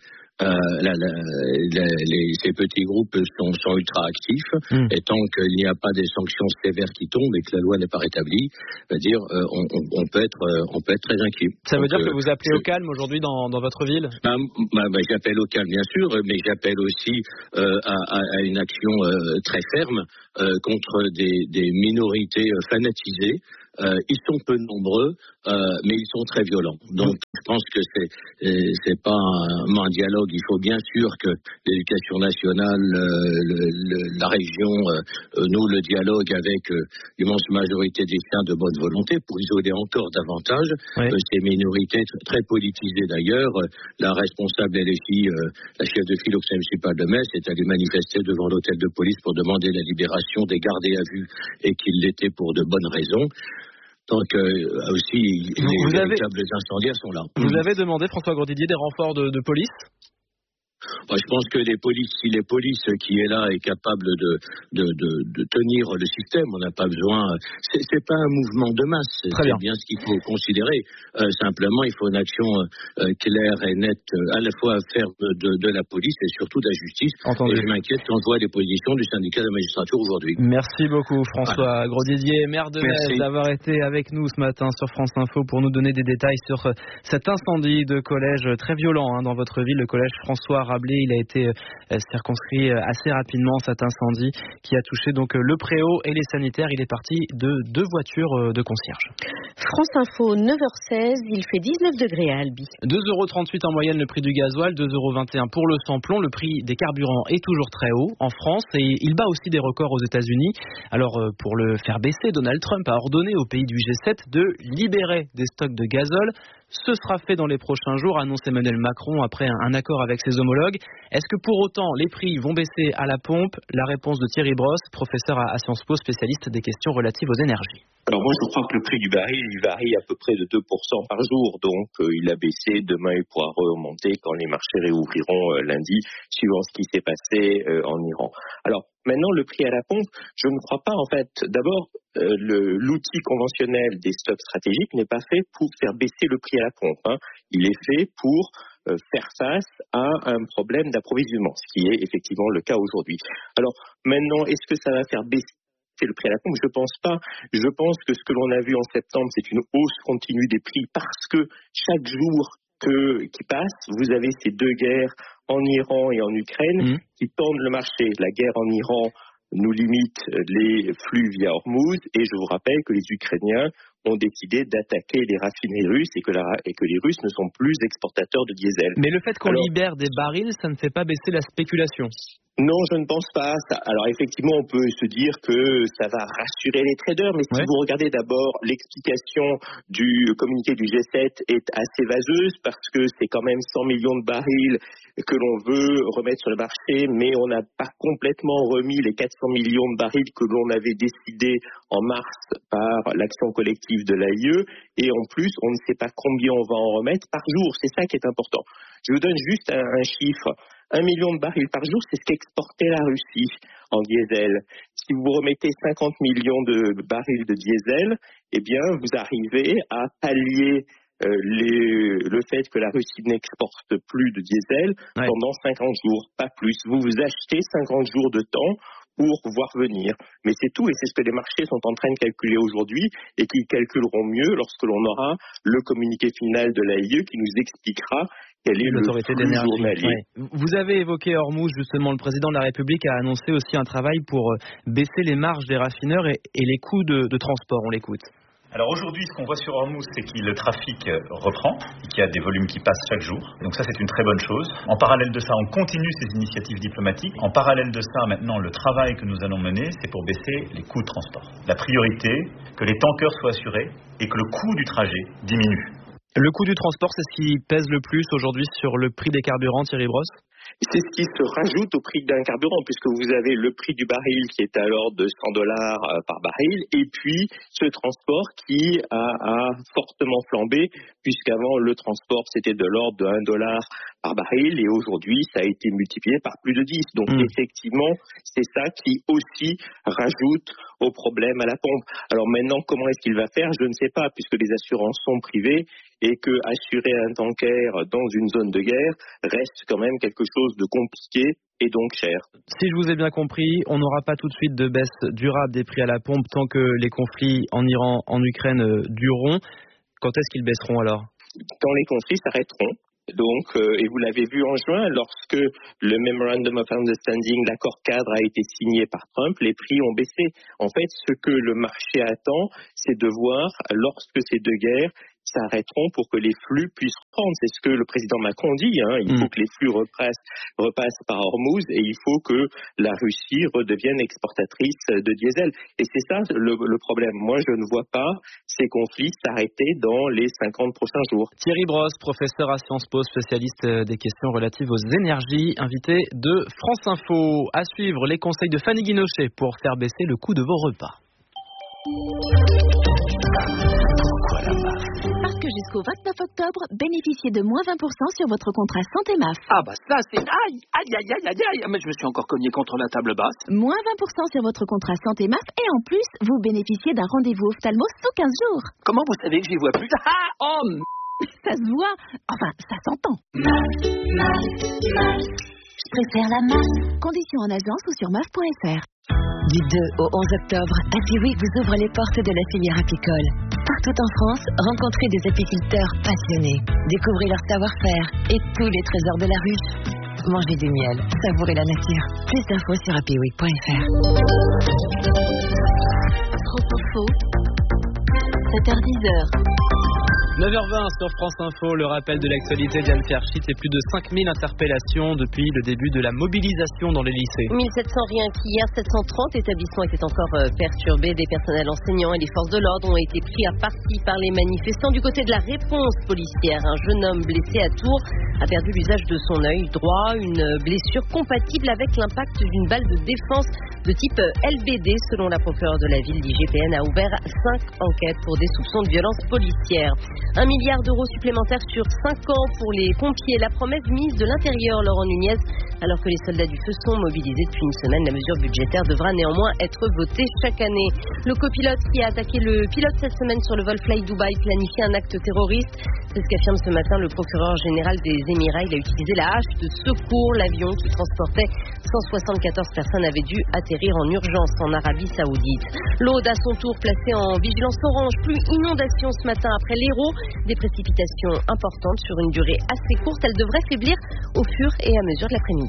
Ces petits groupes sont ultra actifs, et tant qu'il n'y a pas des sanctions sévères qui tombent et que la loi n'est pas rétablie, on peut être très inquiet. Ça veut dire que vous appelez au calme aujourd'hui dans votre ville? J'appelle au calme, bien sûr, mais j'appelle aussi à une action très ferme contre des minorités fanatisées. Ils sont peu nombreux, mais ils sont très violents. Donc, je pense que c'est pas un dialogue. Il faut bien sûr que l'éducation nationale, la région, noue le dialogue avec l'immense majorité des siens de bonne volonté pour isoler encore davantage ces minorités très politisées d'ailleurs. La responsable LFI, la chef de file au conseil municipal de Metz, est allée manifester devant l'hôtel de police pour demander la libération des gardés à vue et qu'il l'était pour de bonnes raisons. Donc aussi, les véritables incendiaires sont là. Vous avez demandé, François Grosdidier, des renforts de police? Je pense que si les polices qui est là est capable de tenir le système, on n'a pas besoin. C'est pas un mouvement de masse. C'est bien ce qu'il faut considérer. Simplement, il faut une action claire et nette, à la fois ferme de la police et surtout de la justice. Entendu. Et je m'inquiète quand je vois les positions du syndicat de la magistrature aujourd'hui. Merci beaucoup, François Grosdidier, maire de Metz, d'avoir été avec nous ce matin sur France Info pour nous donner des détails sur cet incendie de collège très violent dans votre ville, le collège François Rabelais. Il a été circonscrit assez rapidement, cet incendie qui a touché donc le préau et les sanitaires. Il est parti de 2 voitures de concierge. France Info, 9h16, il fait 19 degrés à Albi. 2,38 € en moyenne le prix du gasoil, 2,21 € pour le samplon. Le prix des carburants est toujours très haut en France et il bat aussi des records aux États-Unis. Alors pour le faire baisser, Donald Trump a ordonné aux pays du G7 de libérer des stocks de gazole. Ce sera fait dans les prochains jours, annonce Emmanuel Macron après un accord avec ses homologues. Est-ce que pour autant les prix vont baisser à la pompe? La réponse de Thierry Brosse, professeur à Sciences Po, spécialiste des questions relatives aux énergies. Alors moi je crois que le prix du baril il varie à peu près de 2% par jour, donc il a baissé, demain il pourra remonter quand les marchés réouvriront lundi, suivant ce qui s'est passé en Iran. Alors maintenant le prix à la pompe, je ne crois pas en fait, d'abord l'outil conventionnel des stocks stratégiques n'est pas fait pour faire baisser le prix à la pompe, il est fait pour faire face à un problème d'approvisionnement, ce qui est effectivement le cas aujourd'hui. Alors maintenant, est-ce que ça va faire baisser le prix à la pompe? Je pense pas. Je pense que ce que l'on a vu en septembre, c'est une hausse continue des prix parce que chaque jour qui passe, vous avez ces 2 guerres en Iran et en Ukraine qui tendent le marché. La guerre en Iran nous limite les flux via Hormuz et je vous rappelle que les Ukrainiens ont décidé d'attaquer les raffineries russes et que les Russes ne sont plus exportateurs de diesel. Mais le fait qu'on libère des barils, ça ne fait pas baisser la spéculation? Non, je ne pense pas. Alors effectivement, on peut se dire que ça va rassurer les traders, mais si vous regardez d'abord l'explication du communiqué du G7 est assez vaseuse parce que c'est quand même 100 millions de barils que l'on veut remettre sur le marché, mais on n'a pas complètement remis les 400 millions de barils que l'on avait décidé en mars par l'action collective de l'AIE, et en plus, on ne sait pas combien on va en remettre par jour. C'est ça qui est important. Je vous donne juste un chiffre. 1 million de barils par jour, c'est ce qu'exportait la Russie en diesel. Si vous remettez 50 millions de barils de diesel, eh bien, vous arrivez à pallier le fait que la Russie n'exporte plus de diesel pendant 50 jours, pas plus. Vous achetez 50 jours de temps pour voir venir. Mais c'est tout, et c'est ce que les marchés sont en train de calculer aujourd'hui et qu'ils calculeront mieux lorsque l'on aura le communiqué final de l'AIE qui nous expliquera quel est l'autorité le flux journalier. Vous avez évoqué Hormuz, justement, le président de la République a annoncé aussi un travail pour baisser les marges des raffineurs et les coûts de transport. On l'écoute. Alors aujourd'hui, ce qu'on voit sur Hormuz, c'est que le trafic reprend, qu'il y a des volumes qui passent chaque jour. Donc ça, c'est une très bonne chose. En parallèle de ça, on continue ces initiatives diplomatiques. En parallèle de ça, maintenant, le travail que nous allons mener, c'est pour baisser les coûts de transport. La priorité, que les tankers soient assurés et que le coût du trajet diminue. Le coût du transport, c'est ce qui pèse le plus aujourd'hui sur le prix des carburants, Thierry Brosse? C'est ce qui se rajoute au prix d'un carburant, puisque vous avez le prix du baril qui est à l'ordre de $100 par baril, et puis ce transport qui a fortement flambé, puisqu'avant le transport c'était de l'ordre de $1 par baril et aujourd'hui ça a été multiplié par plus de 10. Donc effectivement, c'est ça qui aussi rajoute au problème à la pompe. Alors maintenant, comment est-ce qu'il va faire? Je ne sais pas, puisque les assurances sont privées et que assurer un tanker dans une zone de guerre reste quand même quelque chose de compliqué et donc cher. Si je vous ai bien compris, on n'aura pas tout de suite de baisse durable des prix à la pompe tant que les conflits en Iran, en Ukraine dureront. Quand est-ce qu'ils baisseront alors? Quand les conflits s'arrêteront. Donc, et vous l'avez vu en juin, lorsque le Memorandum of Understanding, l'accord cadre a été signé par Trump, les prix ont baissé. En fait, ce que le marché attend, c'est de voir, lorsque ces deux guerres s'arrêteront, pour que les flux puissent reprendre. C'est ce que le président Macron dit, il faut que les flux repassent par Hormuz et il faut que la Russie redevienne exportatrice de diesel. Et c'est ça le problème. Moi, je ne vois pas ces conflits s'arrêter dans les 50 prochains jours. Thierry Brosse, professeur à Sciences Po, spécialiste des questions relatives aux énergies, invité de France Info. À suivre, les conseils de Fanny Guinochet pour faire baisser le coût de vos repas. Parce que jusqu'au 29 octobre, bénéficiez de moins 20% sur votre contrat Santé MAF. Ah bah ça c'est... Aïe, mais je me suis encore cogné contre la table basse. Moins 20% sur votre contrat Santé MAF et en plus, vous bénéficiez d'un rendez-vous ophtalmo sous 15 jours. Comment vous savez que j'y vois plus? Ça se voit, enfin ça s'entend. Je préfère la MAF. Conditions en agence ou sur MAF.fr. Du 2 au 11 octobre, Happy Week vous ouvre les portes de la filière apicole. Partout en France, rencontrez des apiculteurs passionnés. Découvrez leur savoir-faire et tous les trésors de la ruche. Mangez du miel, savourez la nature. Plus d'infos sur happyweek.fr. Trop info. 7h10. 9h20 sur France Info, le rappel de l'actualité d'Yann Ferchit et plus de 5000 interpellations depuis le début de la mobilisation dans les lycées. 1700 rien qu'hier, 730 établissements étaient encore perturbés. Des personnels enseignants et les forces de l'ordre ont été pris à partie par les manifestants. Du côté de la réponse policière, un jeune homme blessé à Tours a perdu l'usage de son œil droit, une blessure compatible avec l'impact d'une balle de défense de type LBD. Selon la procureure de la ville, l'IGPN a ouvert 5 enquêtes pour des soupçons de violence policière. 1 milliard d'euros supplémentaires sur 5 ans pour les pompiers. La promesse mise de l'Intérieur, Laurent Nunez. Alors que les soldats du feu sont mobilisés depuis une semaine, la mesure budgétaire devra néanmoins être votée chaque année. Le copilote qui a attaqué le pilote cette semaine sur le vol Fly Dubai planifie un acte terroriste. C'est ce qu'affirme ce matin le procureur général des Émirats. Il a utilisé la hache de secours. L'avion qui transportait 174 personnes avait dû atterrir en urgence en Arabie Saoudite. L'Aude, à son tour, placée en vigilance orange. Plus inondation ce matin après l'Hérault. Des précipitations importantes sur une durée assez courte. Elles devraient faiblir au fur et à mesure de l'après-midi.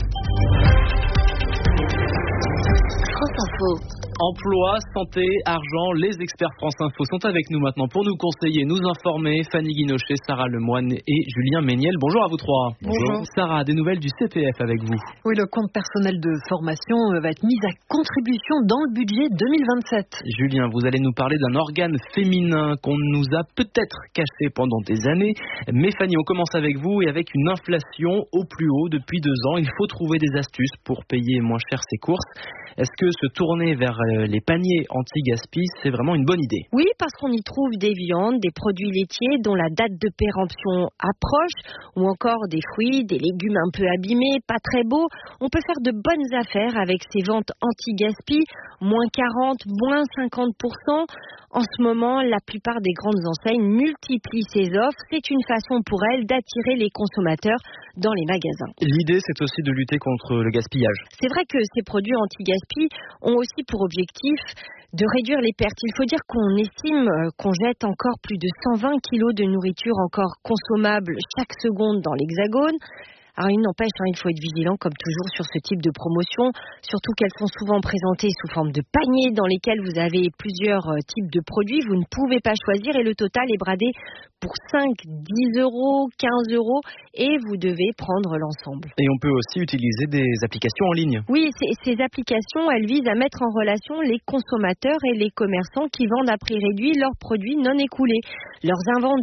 France Info. Emploi, santé, argent, les experts France Info sont avec nous maintenant pour nous conseiller, nous informer. Fanny Guinochet, Sarah Lemoine et Julien Méniel. Bonjour à vous trois. Bonjour. Sarah, des nouvelles du CPF avec vous. Oui, le compte personnel de formation va être mis à contribution dans le budget 2027. Julien, vous allez nous parler d'un organe féminin qu'on nous a peut-être caché pendant des années. Mais Fanny, on commence avec vous et avec une inflation au plus haut depuis 2 ans. Il faut trouver des astuces pour payer moins cher ses courses. Est-ce que se tourner vers les paniers anti-gaspi, c'est vraiment une bonne idée? Oui, parce qu'on y trouve des viandes, des produits laitiers dont la date de péremption approche, ou encore des fruits, des légumes un peu abîmés, pas très beaux. On peut faire de bonnes affaires avec ces ventes anti-gaspi, moins 40, moins 50%. En ce moment, la plupart des grandes enseignes multiplient ces offres. C'est une façon pour elles d'attirer les consommateurs dans les magasins. L'idée, c'est aussi de lutter contre le gaspillage. C'est vrai que ces produits anti-gaspi ont aussi pour objectif de réduire les pertes. Il faut dire qu'on estime qu'on jette encore plus de 120 kilos de nourriture encore consommable chaque seconde dans l'Hexagone. Alors il n'empêche, il faut être vigilant comme toujours sur ce type de promotion, surtout qu'elles sont souvent présentées sous forme de paniers dans lesquels vous avez plusieurs types de produits. Vous ne pouvez pas choisir et le total est bradé pour 5, 10 euros, 15 euros et vous devez prendre l'ensemble. Et on peut aussi utiliser des applications en ligne. Oui, ces applications, elles visent à mettre en relation les consommateurs et les commerçants qui vendent à prix réduit leurs produits non écoulés, leurs invendus.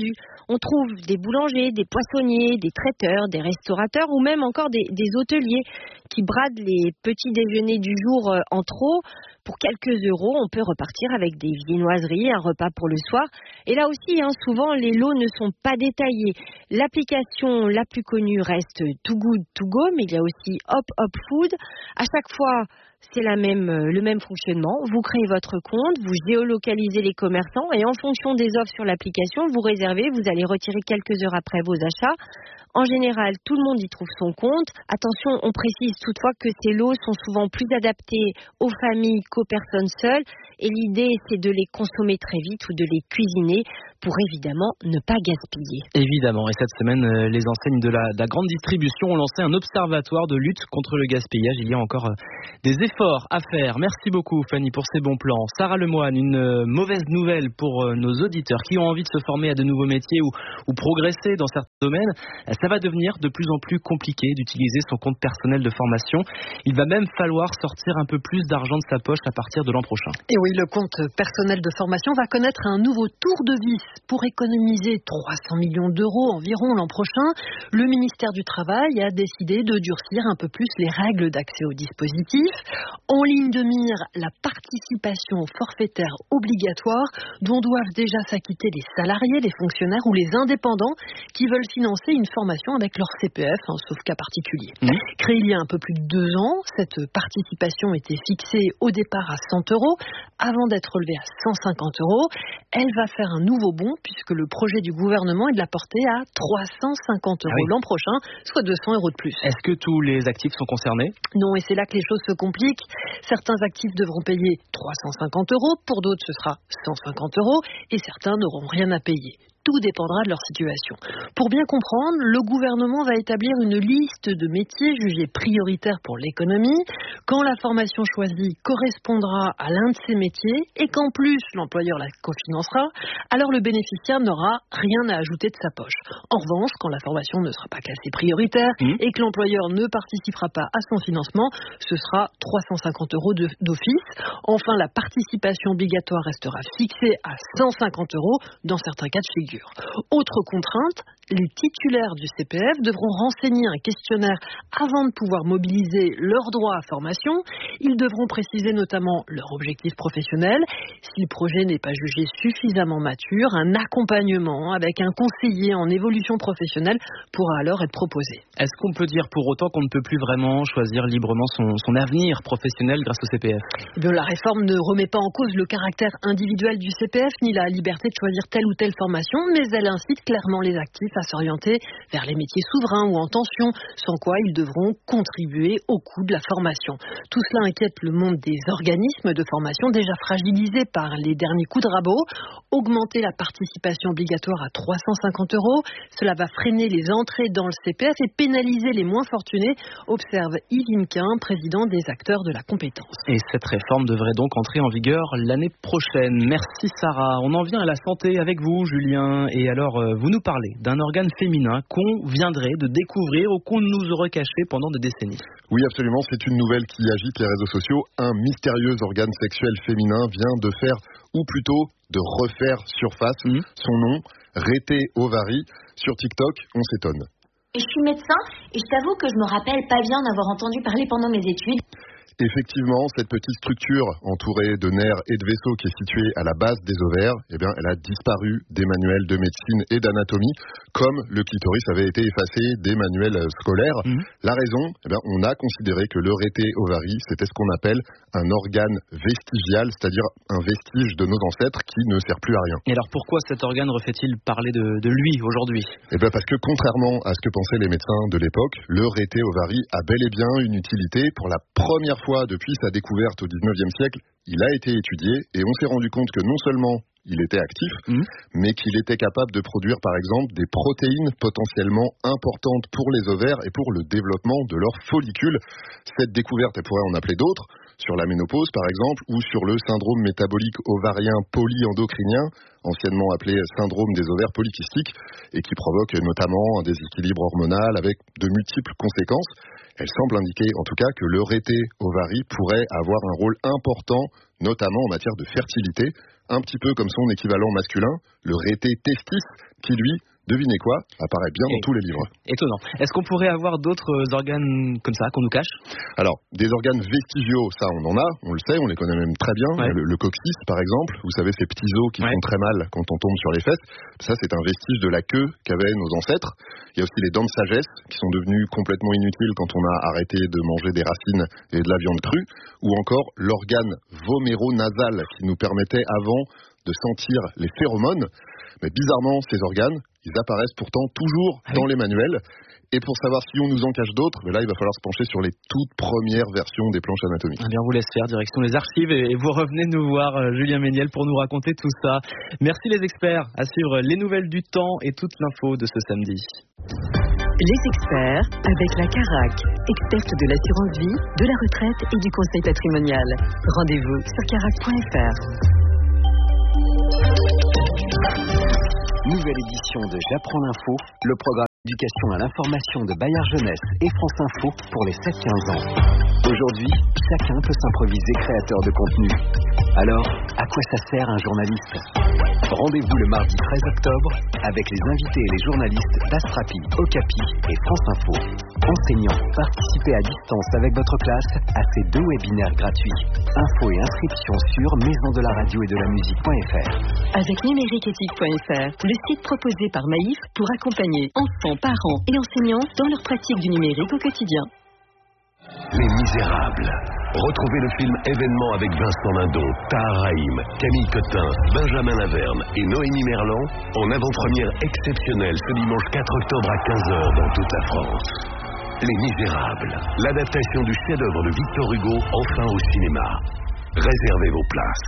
On trouve des boulangers, des poissonniers, des traiteurs, des restaurateurs ou même encore des hôteliers qui bradent les petits déjeuners du jour en trop. Pour quelques euros, on peut repartir avec des viennoiseries, un repas pour le soir. Et là aussi, souvent, les lots ne sont pas détaillés. L'application la plus connue reste Too Good To Go, mais il y a aussi Hop Hop Food. À chaque fois, c'est le même fonctionnement. Vous créez votre compte, vous géolocalisez les commerçants et en fonction des offres sur l'application, vous réservez, vous allez retirer quelques heures après vos achats. En général, tout le monde y trouve son compte. Attention, on précise toutefois que ces lots sont souvent plus adaptés aux familles qu'aux personnes seules. Et l'idée, c'est de les consommer très vite ou de les cuisiner pour évidemment ne pas gaspiller. Évidemment. Et cette semaine, les enseignes de la grande distribution ont lancé un observatoire de lutte contre le gaspillage. Il y a encore des efforts à faire. Merci beaucoup, Fanny, pour ces bons plans. Sarah Lemoine, une mauvaise nouvelle pour nos auditeurs qui ont envie de se former à de nouveaux métiers ou progresser dans certains domaines. Ça va devenir de plus en plus compliqué d'utiliser son compte personnel de formation. Il va même falloir sortir un peu plus d'argent de sa poche à partir de l'an prochain. Et oui, le compte personnel de formation va connaître un nouveau tour de vis. Pour économiser 300 millions d'euros environ l'an prochain, le ministère du Travail a décidé de durcir un peu plus les règles d'accès au dispositif. En ligne de mire, la participation forfaitaire obligatoire dont doivent déjà s'acquitter les salariés, les fonctionnaires ou les indépendants qui veulent financer une formation avec leur CPF, sauf cas particulier. Créée il y a un peu plus de 2 ans, cette participation était fixée au départ à 100 euros avant d'être relevée à 150 euros. Elle va faire un nouveau bond puisque le projet du gouvernement est de la porter à 350 euros l'an prochain, soit 200 euros de plus. Est-ce que tous les actifs sont concernés ? Non, et c'est là que les choses se compliquent. Certains actifs devront payer 350 euros, pour d'autres ce sera 150 euros et certains n'auront rien à payer. Tout dépendra de leur situation. Pour bien comprendre, le gouvernement va établir une liste de métiers jugés prioritaires pour l'économie. Quand la formation choisie correspondra à l'un de ces métiers et qu'en plus l'employeur la cofinancera, alors le bénéficiaire n'aura rien à ajouter de sa poche. En revanche, quand la formation ne sera pas classée prioritaire et que l'employeur ne participera pas à son financement, ce sera 350 euros d'office. Enfin, la participation obligatoire restera fixée à 150 euros dans certains cas de figure. Autre contrainte, les titulaires du CPF devront renseigner un questionnaire avant de pouvoir mobiliser leurs droits à formation. Ils devront préciser notamment leur objectif professionnel. Si le projet n'est pas jugé suffisamment mature, un accompagnement avec un conseiller en évolution professionnelle pourra alors être proposé. Est-ce qu'on peut dire pour autant qu'on ne peut plus vraiment choisir librement son avenir professionnel grâce au CPF ? La réforme ne remet pas en cause le caractère individuel du CPF ni la liberté de choisir telle ou telle formation, mais elle incite clairement les actifs à s'orienter vers les métiers souverains ou en tension, sans quoi ils devront contribuer au coût de la formation. Tout cela inquiète le monde des organismes de formation déjà fragilisés par les derniers coups de rabot. Augmenter la participation obligatoire à 350 euros, cela va freiner les entrées dans le CPF et pénaliser les moins fortunés, observe Yves Inquin, président des acteurs de la compétence. Et cette réforme devrait donc entrer en vigueur l'année prochaine. Merci Sarah. On en vient à la santé avec vous, Julien. Et alors, vous nous parlez d'un organe féminin qu'on viendrait de découvrir ou qu'on nous aurait caché pendant des décennies. Oui, absolument. C'est une nouvelle qui agite les réseaux sociaux. Un mystérieux organe sexuel féminin vient de faire, ou plutôt de refaire surface. Son nom, Rété Ovary. Sur TikTok, on s'étonne. Je suis médecin et je t'avoue que je me rappelle pas bien d'avoir entendu parler pendant mes études. Effectivement, cette petite structure entourée de nerfs et de vaisseaux qui est située à la base des ovaires, elle a disparu des manuels de médecine et d'anatomie, comme le clitoris avait été effacé des manuels scolaires. La raison, on a considéré que le rété ovary, c'était ce qu'on appelle un organe vestigial, c'est-à-dire un vestige de nos ancêtres qui ne sert plus à rien. Et alors pourquoi cet organe refait-il parler de lui aujourd'hui ? Parce que contrairement à ce que pensaient les médecins de l'époque, le rété ovary a bel et bien une utilité. Pour la première fois depuis sa découverte au 19e siècle, il a été étudié et on s'est rendu compte que non seulement il était actif, mais qu'il était capable de produire par exemple des protéines potentiellement importantes pour les ovaires et pour le développement de leurs follicules. Cette découverte, elle pourrait en appeler d'autres, sur la ménopause par exemple, ou sur le syndrome métabolique ovarien polyendocrinien, anciennement appelé syndrome des ovaires polykystiques, et qui provoque notamment un déséquilibre hormonal avec de multiples conséquences. Elle semble indiquer en tout cas que le rété ovary pourrait avoir un rôle important, notamment en matière de fertilité, un petit peu comme son équivalent masculin, le rété testis, qui lui devinez quoi, apparaît bien dans tous les livres. Étonnant. Est-ce qu'on pourrait avoir d'autres organes comme ça qu'on nous cache ? Alors, des organes vestigiaux, ça on en a, on le sait, on les connaît même très bien. Le coccyx par exemple, vous savez ces petits os qui font très mal quand on tombe sur les fesses, ça c'est un vestige de la queue qu'avaient nos ancêtres. Il y a aussi les dents de sagesse qui sont devenues complètement inutiles quand on a arrêté de manger des racines et de la viande crue, ou encore l'organe voméro-nasal qui nous permettait avant de sentir les phéromones. Mais bizarrement, ces organes, ils apparaissent pourtant toujours dans les manuels. Et pour savoir si on nous en cache d'autres, là, il va falloir se pencher sur les toutes premières versions des planches anatomiques. Eh bien, on vous laisse faire, direction les archives, et vous revenez nous voir, Julien Méniel, pour nous raconter tout ça. Merci les experts. À suivre les nouvelles du temps et toute l'info de ce samedi. Les experts avec la Carac, experte de l'assurance vie, de la retraite et du conseil patrimonial. Rendez-vous sur carac.fr. Nouvelle édition de J'apprends l'info, le programme d'éducation à l'information de Bayard Jeunesse et France Info pour les 7-15 ans. Aujourd'hui, chacun peut s'improviser créateur de contenu. Alors, à quoi ça sert un journaliste ? Rendez-vous le mardi 13 octobre avec les invités et les journalistes d'Astrapi, Okapi et France Info. Enseignants, participez à distance avec votre classe à ces 2 webinaires gratuits. Infos et inscriptions sur maisondelaradio-et-de-la-musique.fr. Avec numériqueéthique.fr, le site proposé par Maïf pour accompagner enfants, parents et enseignants dans leur pratique du numérique au quotidien. Les Misérables. Retrouvez le film événement avec Vincent Lindon, Tahar Rahim, Camille Cotin, Benjamin Laverne et Noémie Merlan en avant-première exceptionnelle ce dimanche 4 octobre à 15h dans toute la France. Les Misérables, l'adaptation du chef-d'œuvre de Victor Hugo, enfin au cinéma. Réservez vos places.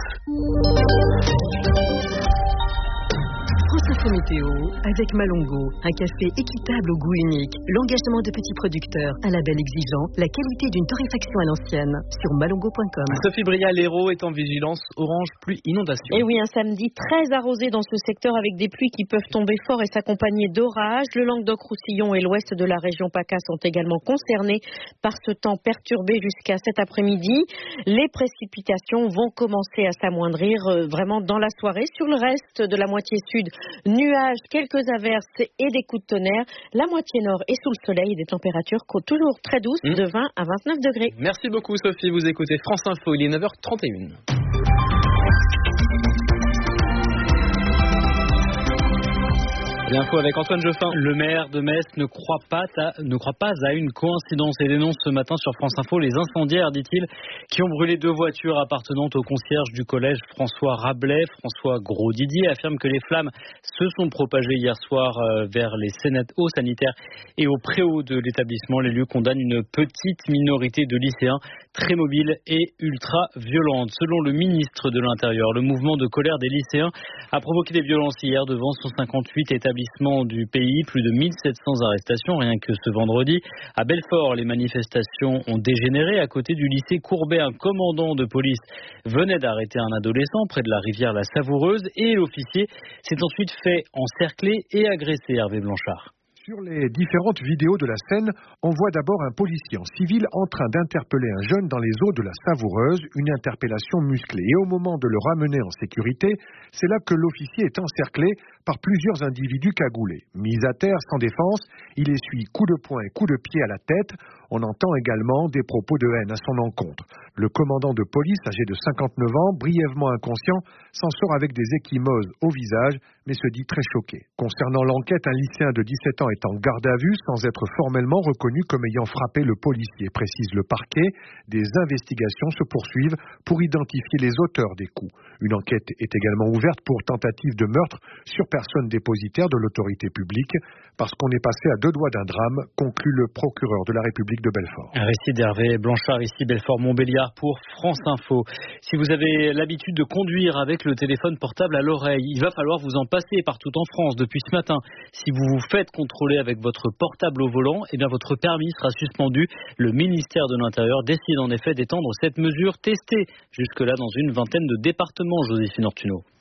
France Info Météo avec Malongo, un café équitable au goût unique, l'engagement de petits producteurs, un label exigeant, la qualité d'une torréfaction à l'ancienne sur malongo.com. Sophie Bria, l'Hérault est en vigilance orange pluie inondation. Et oui, un samedi très arrosé dans ce secteur avec des pluies qui peuvent tomber fort et s'accompagner d'orages. Le Languedoc-Roussillon et l'ouest de la région PACA sont également concernés par ce temps perturbé jusqu'à cet après-midi. Les précipitations vont commencer à s'amoindrir vraiment dans la soirée. Sur le reste de la moitié sud, nuages, quelques averses et des coups de tonnerre. La moitié nord est sous le soleil et des températures toujours très douces de 20 à 29 degrés. Merci beaucoup Sophie, vous écoutez France Info, il est 9h31. L'info avec Antoine Joffin. Le maire de Metz ne croit pas à une coïncidence et dénonce ce matin sur France Info les incendiaires, dit-il, qui ont brûlé 2 voitures appartenant au concierge du collège François Rabelais. François Gros-Didier affirme que les flammes se sont propagées hier soir vers les hauts sanitaires et au préau de l'établissement. L'élu condamne une petite minorité de lycéens très mobiles et ultra violente. Selon le ministre de l'Intérieur, le mouvement de colère des lycéens a provoqué des violences hier devant 158 établissements du pays, plus de 1700 arrestations rien que ce vendredi. À Belfort, les manifestations ont dégénéré. À côté du lycée Courbet, un commandant de police venait d'arrêter un adolescent près de la rivière La Savoureuse et l'officier s'est ensuite fait encercler et agresser. Hervé Blanchard. Sur les différentes vidéos de la scène, on voit d'abord un policier en civil en train d'interpeller un jeune dans les eaux de la Savoureuse, une interpellation musclée. Et au moment de le ramener en sécurité, c'est là que l'officier est encerclé par plusieurs individus cagoulés. Mis à terre sans défense, il essuie coups de poing et coups de pied à la tête. On entend également des propos de haine à son encontre. Le commandant de police, âgé de 59 ans, brièvement inconscient, s'en sort avec des ecchymoses au visage, mais se dit très choqué. Concernant l'enquête, un lycéen de 17 ans est en garde à vue sans être formellement reconnu comme ayant frappé le policier, précise le parquet. Des investigations se poursuivent pour identifier les auteurs des coups. Une enquête est également ouverte pour tentative de meurtre sur personne dépositaire de l'autorité publique, parce qu'on est passé à 2 doigts d'un drame, conclut le procureur de la République de Belfort. Un récit d'Hervé Blanchard, ici Belfort-Montbéliard pour France Info. Si vous avez l'habitude de conduire avec le téléphone portable à l'oreille, il va falloir vous en passer partout en France depuis ce matin. Si vous vous faites contrôler avec votre portable au volant, eh bien votre permis sera suspendu. Le ministère de l'Intérieur décide en effet d'étendre cette mesure testée jusque-là dans une vingtaine de départements, Joséphine Ortuno.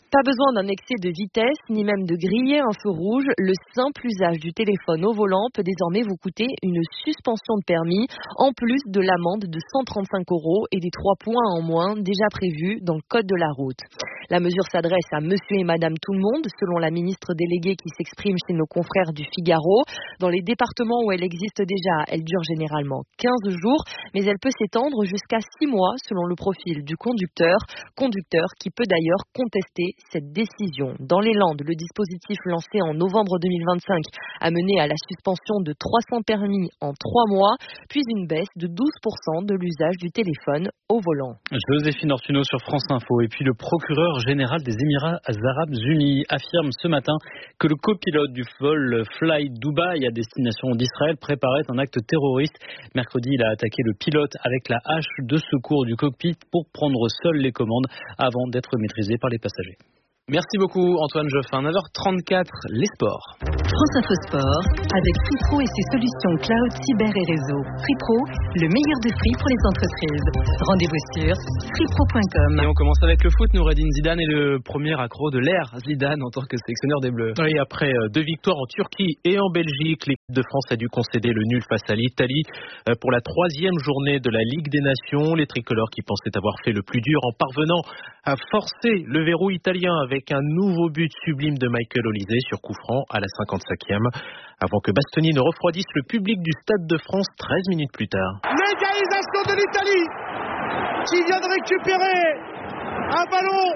Pas besoin d'un excès de vitesse, ni même de griller un feu rouge. Le simple usage du téléphone au volant peut désormais vous coûter une suspension de permis, en plus de l'amende de 135 € et des 3 points en moins déjà prévus dans le code de la route. La mesure s'adresse à monsieur et madame tout le monde, selon la ministre déléguée qui s'exprime chez nos confrères du Figaro. Dans les départements où elle existe déjà, elle dure généralement 15 jours, mais elle peut s'étendre jusqu'à 6 mois selon le profil du conducteur qui peut d'ailleurs contester cette décision. Dans les Landes, le dispositif lancé en novembre 2025 a mené à la suspension de 300 permis en 3 mois, puis une baisse de 12% de l'usage du téléphone au volant. Joséphine Ortuno sur France Info. Et puis le procureur général des Émirats Arabes Unis affirme ce matin que le copilote du vol Fly Dubai à destination d'Israël préparait un acte terroriste. Mercredi, il a attaqué le pilote avec la hache de secours du cockpit pour prendre seul les commandes avant d'être maîtrisé par les passagers. Merci beaucoup Antoine Joffin. 9h34, les sports. France Info Sport avec Free-Pro et ses solutions cloud, cyber et réseau. Free-Pro, le meilleur de Free pour les entreprises. Rendez-vous sur freepro.com. Et on commence avec le foot. Noureddin Zidane est le premier accro de l'ère Zidane en tant que sélectionneur des Bleus. Oui, après 2 victoires en Turquie et en Belgique, l'équipe de France a dû concéder le nul face à l'Italie pour la 3e journée de la Ligue des Nations. Les tricolores qui pensaient avoir fait le plus dur en parvenant à forcer le verrou italien avec un nouveau but sublime de Michael Olise sur coup franc à la 55e, avant que Bastoni ne refroidisse le public du Stade de France 13 minutes plus tard. L'égalisation de l'Italie qui vient de récupérer un ballon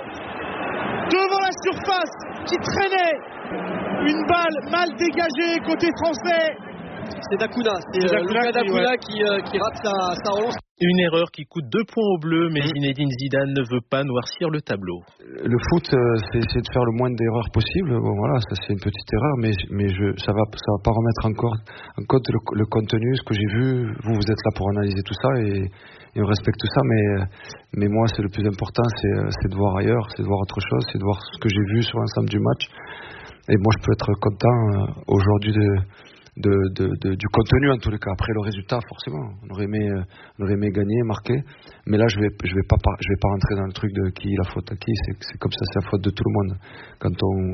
devant la surface qui traînait, une balle mal dégagée côté français. C'est Dacuna, Lucas Dacuna qui rate sa relance. Une erreur qui coûte 2 points aux Bleus, mais Zinedine Zidane ne veut pas noircir le tableau. Le foot, c'est essayer de faire le moins d'erreurs possible. Bon, voilà, ça c'est une petite erreur, mais ça va pas remettre encore en compte le contenu, ce que j'ai vu. Vous êtes là pour analyser tout ça et on respecte tout ça, mais moi c'est le plus important, c'est de voir ailleurs, c'est de voir autre chose, c'est de voir ce que j'ai vu sur l'ensemble du match. Et moi je peux être content aujourd'hui du contenu en tous les cas. Après le résultat, forcément, on aurait aimé gagner, marquer, mais là je vais pas rentrer dans le truc de qui la faute à qui. C'est comme ça, c'est la faute de tout le monde. Quand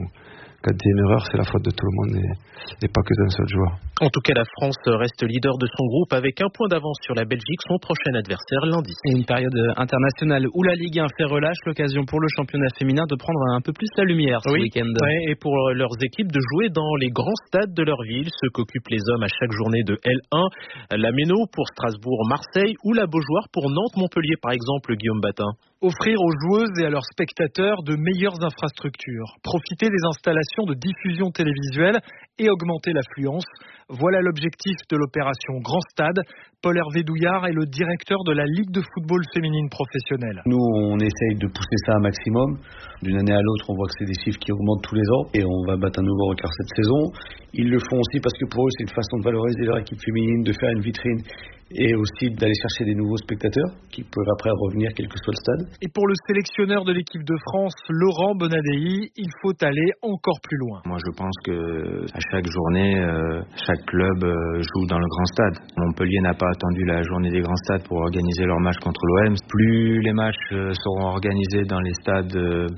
il y a une erreur, c'est la faute de tout le monde et pas que d'un seul joueur. En tout cas, la France reste leader de son groupe avec 1 point d'avance sur la Belgique, son prochain adversaire lundi. Et une période internationale où la Ligue 1 fait relâche, l'occasion pour le championnat féminin de prendre un peu plus la lumière ce week-end. Oui, et pour leurs équipes de jouer dans les grands stades de leur ville, ceux qu'occupent les hommes à chaque journée de L1, la Méno pour Strasbourg, Marseille ou la Beaujoire pour Nantes, Montpellier par exemple, Guillaume Batin. Offrir aux joueuses et à leurs spectateurs de meilleures infrastructures, profiter des installations de diffusion télévisuelle et augmenter l'affluence. Voilà l'objectif de l'opération Grand Stade. Paul-Hervé Douillard est le directeur de la Ligue de football féminine professionnelle. Nous, on essaye de pousser ça un maximum. D'une année à l'autre, on voit que c'est des chiffres qui augmentent tous les ans et on va battre un nouveau record cette saison. Ils le font aussi parce que pour eux, c'est une façon de valoriser leur équipe féminine, de faire une vitrine et aussi d'aller chercher des nouveaux spectateurs qui peuvent après revenir quel que soit le stade. Et pour le sélectionneur de l'équipe de France, Laurent Bonadei, il faut aller encore plus loin. Moi je pense que à chaque journée, chaque club joue dans le grand stade. Montpellier n'a pas attendu la journée des grands stades pour organiser leur match contre l'OM. Plus les matchs seront organisés dans les stades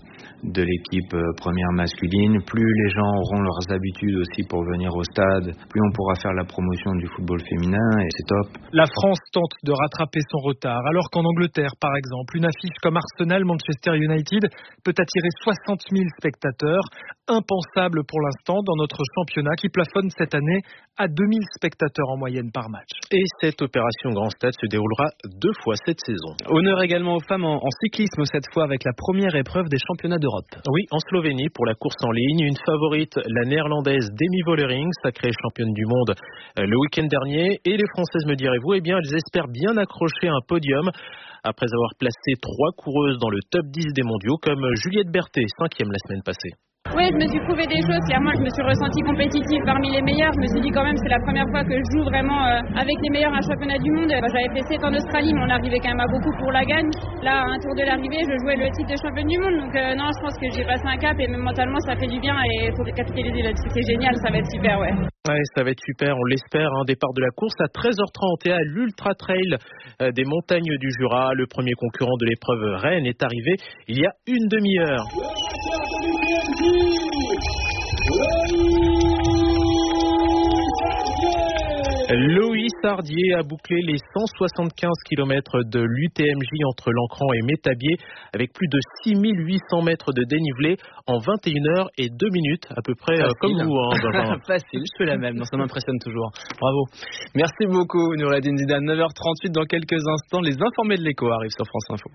de l'équipe première masculine, plus les gens auront leurs habitudes aussi pour venir au stade, plus on pourra faire la promotion du football féminin et c'est top. La France tente de rattraper son retard, alors qu'en Angleterre, par exemple, une affiche comme Arsenal-Manchester United peut attirer 60 000 spectateurs. Impensable pour l'instant dans notre championnat qui plafonne cette année à 2000 spectateurs en moyenne par match. Et cette opération Grand Stade se déroulera 2 fois cette saison. Honneur également aux femmes en cyclisme, cette fois avec la première épreuve des championnats d'Europe. Oui, en Slovénie pour la course en ligne. Une favorite, la néerlandaise Demi Vollering, sacrée championne du monde le week-end dernier. Et les Françaises, me direz-vous, eh bien, elles espèrent bien accrocher un podium après avoir placé 3 coureuses dans le top 10 des mondiaux, comme Juliette Berthet, 5e la semaine passée. Oui, je me suis prouvé des choses. Clairement, je me suis ressentie compétitive parmi les meilleurs. Je me suis dit quand même, c'est la première fois que je joue vraiment avec les meilleurs à un championnat du monde. J'avais fait 7 en Australie, mais on arrivait quand même à beaucoup pour la gagne. Là, à un tour de l'arrivée, je jouais le titre de championne du monde. Donc non, je pense que j'ai passé un cap et même mentalement, ça fait du bien et il faut capitaliser là-dessus. C'est génial, ça va être super, ouais. Ouais, ça va être super, on l'espère. Départ de la course à 13h30 et à l'Ultra Trail des montagnes du Jura. Le premier concurrent de l'épreuve Rennes est arrivé il y a une demi-heure. Loïs Sardier a bouclé les 175 km de l'UTMJ entre Lancran et Métabier avec plus de 6800 mètres de dénivelé en 21h et 2 minutes à peu près. Facile. Comme vous. Facile, je fais la même, ça m'impressionne toujours. Bravo. Merci beaucoup Noureddine Zidane. 9h38 dans quelques instants, les informés de l'écho arrivent sur France Info.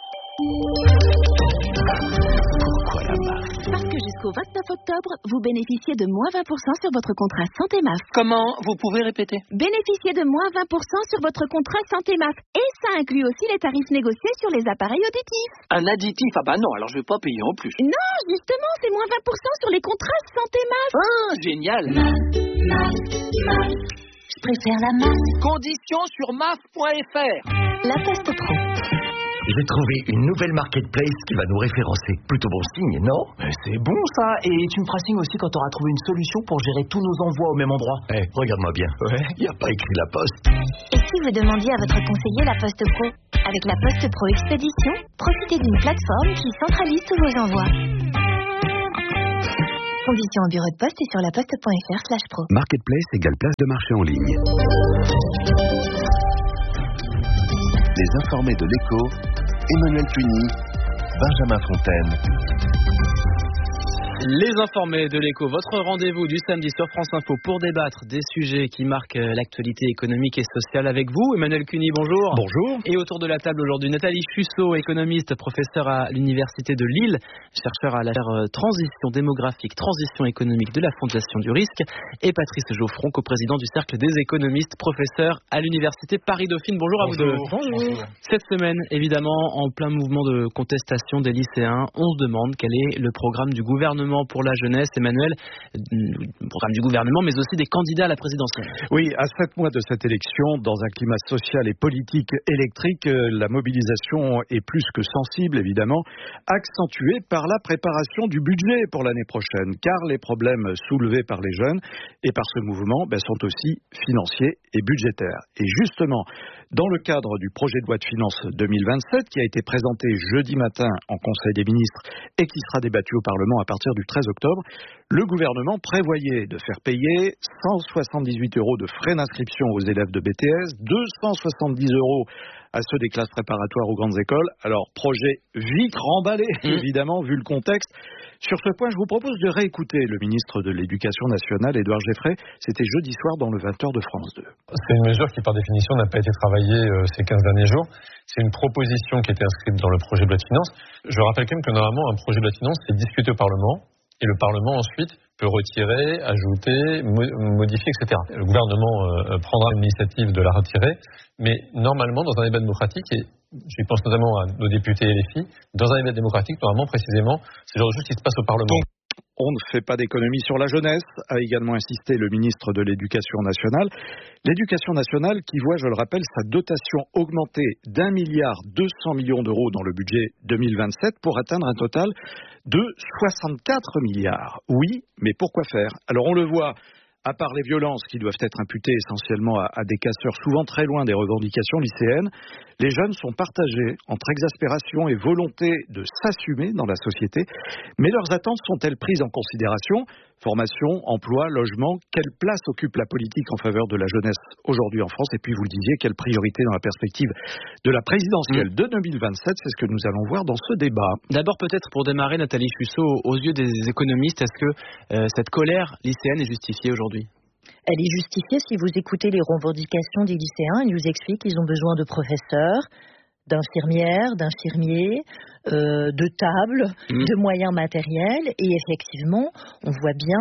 Parce que jusqu'au 29 octobre, vous bénéficiez de moins 20% sur votre contrat Santé MAF. Comment? Vous pouvez répéter? Bénéficiez de moins 20% sur votre contrat Santé MAF. Et ça inclut aussi les tarifs négociés sur les appareils auditifs. Un additif? Ah bah non, alors je vais pas payer en plus. Non, justement, c'est moins 20% sur les contrats Santé MAF. Ah, génial. Je préfère la MAF. Conditions sur maf.fr. La Poste Pro. J'ai trouvé une nouvelle marketplace qui va nous référencer. Plutôt bon signe, non? Mais c'est bon ça. Et tu me feras signe aussi quand tu auras trouvé une solution pour gérer tous nos envois au même endroit. Regarde-moi bien. Ouais, y a pas écrit la Poste. Et si vous demandiez à votre conseiller la Poste Pro? Avec la Poste Pro Expédition, profitez d'une plateforme qui centralise tous vos envois. Conditions au bureau de poste et sur laposte.fr/pro. Marketplace égale place de marché en ligne. Les informés de l'écho, Emmanuel Puny, Benjamin Fontaine. Les informés de l'écho, votre rendez-vous du samedi sur France Info pour débattre des sujets qui marquent l'actualité économique et sociale avec vous. Emmanuel Cuny, bonjour. Bonjour. Et autour de la table aujourd'hui, Nathalie Chusseau, économiste, professeure à l'Université de Lille, chercheur à la chaire Transition démographique, transition économique de la Fondation du Risque, et Patrice Geoffron, coprésident du Cercle des économistes, professeur à l'Université Paris-Dauphine. Bonjour à vous deux. Bonjour. Cette semaine, évidemment, en plein mouvement de contestation des lycéens, on se demande quel est le programme du gouvernement pour la jeunesse, Emmanuel, programme du gouvernement, mais aussi des candidats à la présidentielle. Oui, à 7 mois de cette élection, dans un climat social et politique électrique, la mobilisation est plus que sensible, évidemment, accentuée par la préparation du budget pour l'année prochaine, car les problèmes soulevés par les jeunes et par ce mouvement sont aussi financiers et budgétaires. Et justement, dans le cadre du projet de loi de finances 2027, qui a été présenté jeudi matin en Conseil des ministres et qui sera débattu au Parlement à partir du 13 octobre, le gouvernement prévoyait de faire payer 178 € de frais d'inscription aux élèves de BTS, 270 € à ceux des classes préparatoires aux grandes écoles. Alors, projet vite remballé, évidemment, vu le contexte. Sur ce point, je vous propose de réécouter le ministre de l'Éducation nationale, Édouard Geoffrey. C'était jeudi soir dans le 20h de France 2. C'est une mesure qui, par définition, n'a pas été travaillée ces 15 derniers jours. C'est une proposition qui était inscrite dans le projet de loi de finances. Je rappelle quand même que normalement, un projet de loi de finances, c'est discuté au Parlement. Et le Parlement, ensuite, peut retirer, ajouter, modifier, etc. Le gouvernement prendra l'initiative de la retirer. Mais normalement, dans un débat démocratique, et je pense notamment à nos députés et les filles, dans un débat démocratique, normalement, précisément, c'est le genre de choses qui se passe au Parlement. On ne fait pas d'économie sur la jeunesse, a également insisté le ministre de l'Éducation nationale. L'Éducation nationale qui voit, je le rappelle, sa dotation augmenter d'1,2 milliard dans le budget 2027 pour atteindre un total de 64 milliards. Oui, mais pourquoi faire? Alors on le voit, à part les violences qui doivent être imputées essentiellement à des casseurs souvent très loin des revendications lycéennes, les jeunes sont partagés entre exaspération et volonté de s'assumer dans la société. Mais leurs attentes sont-elles prises en considération? Formation, emploi, logement, quelle place occupe la politique en faveur de la jeunesse aujourd'hui en France? Et puis vous le disiez, quelle priorité dans la perspective de la présidentielle de 2027? C'est ce que nous allons voir dans ce débat. D'abord peut-être pour démarrer, Nathalie Chusseau, aux yeux des économistes, est-ce que cette colère lycéenne est justifiée aujourd'hui? Elle est justifiée si vous écoutez les revendications des lycéens. Ils nous expliquent qu'ils ont besoin de professeurs, d'infirmières, d'infirmiers, de tables, de moyens matériels. Et effectivement, on voit bien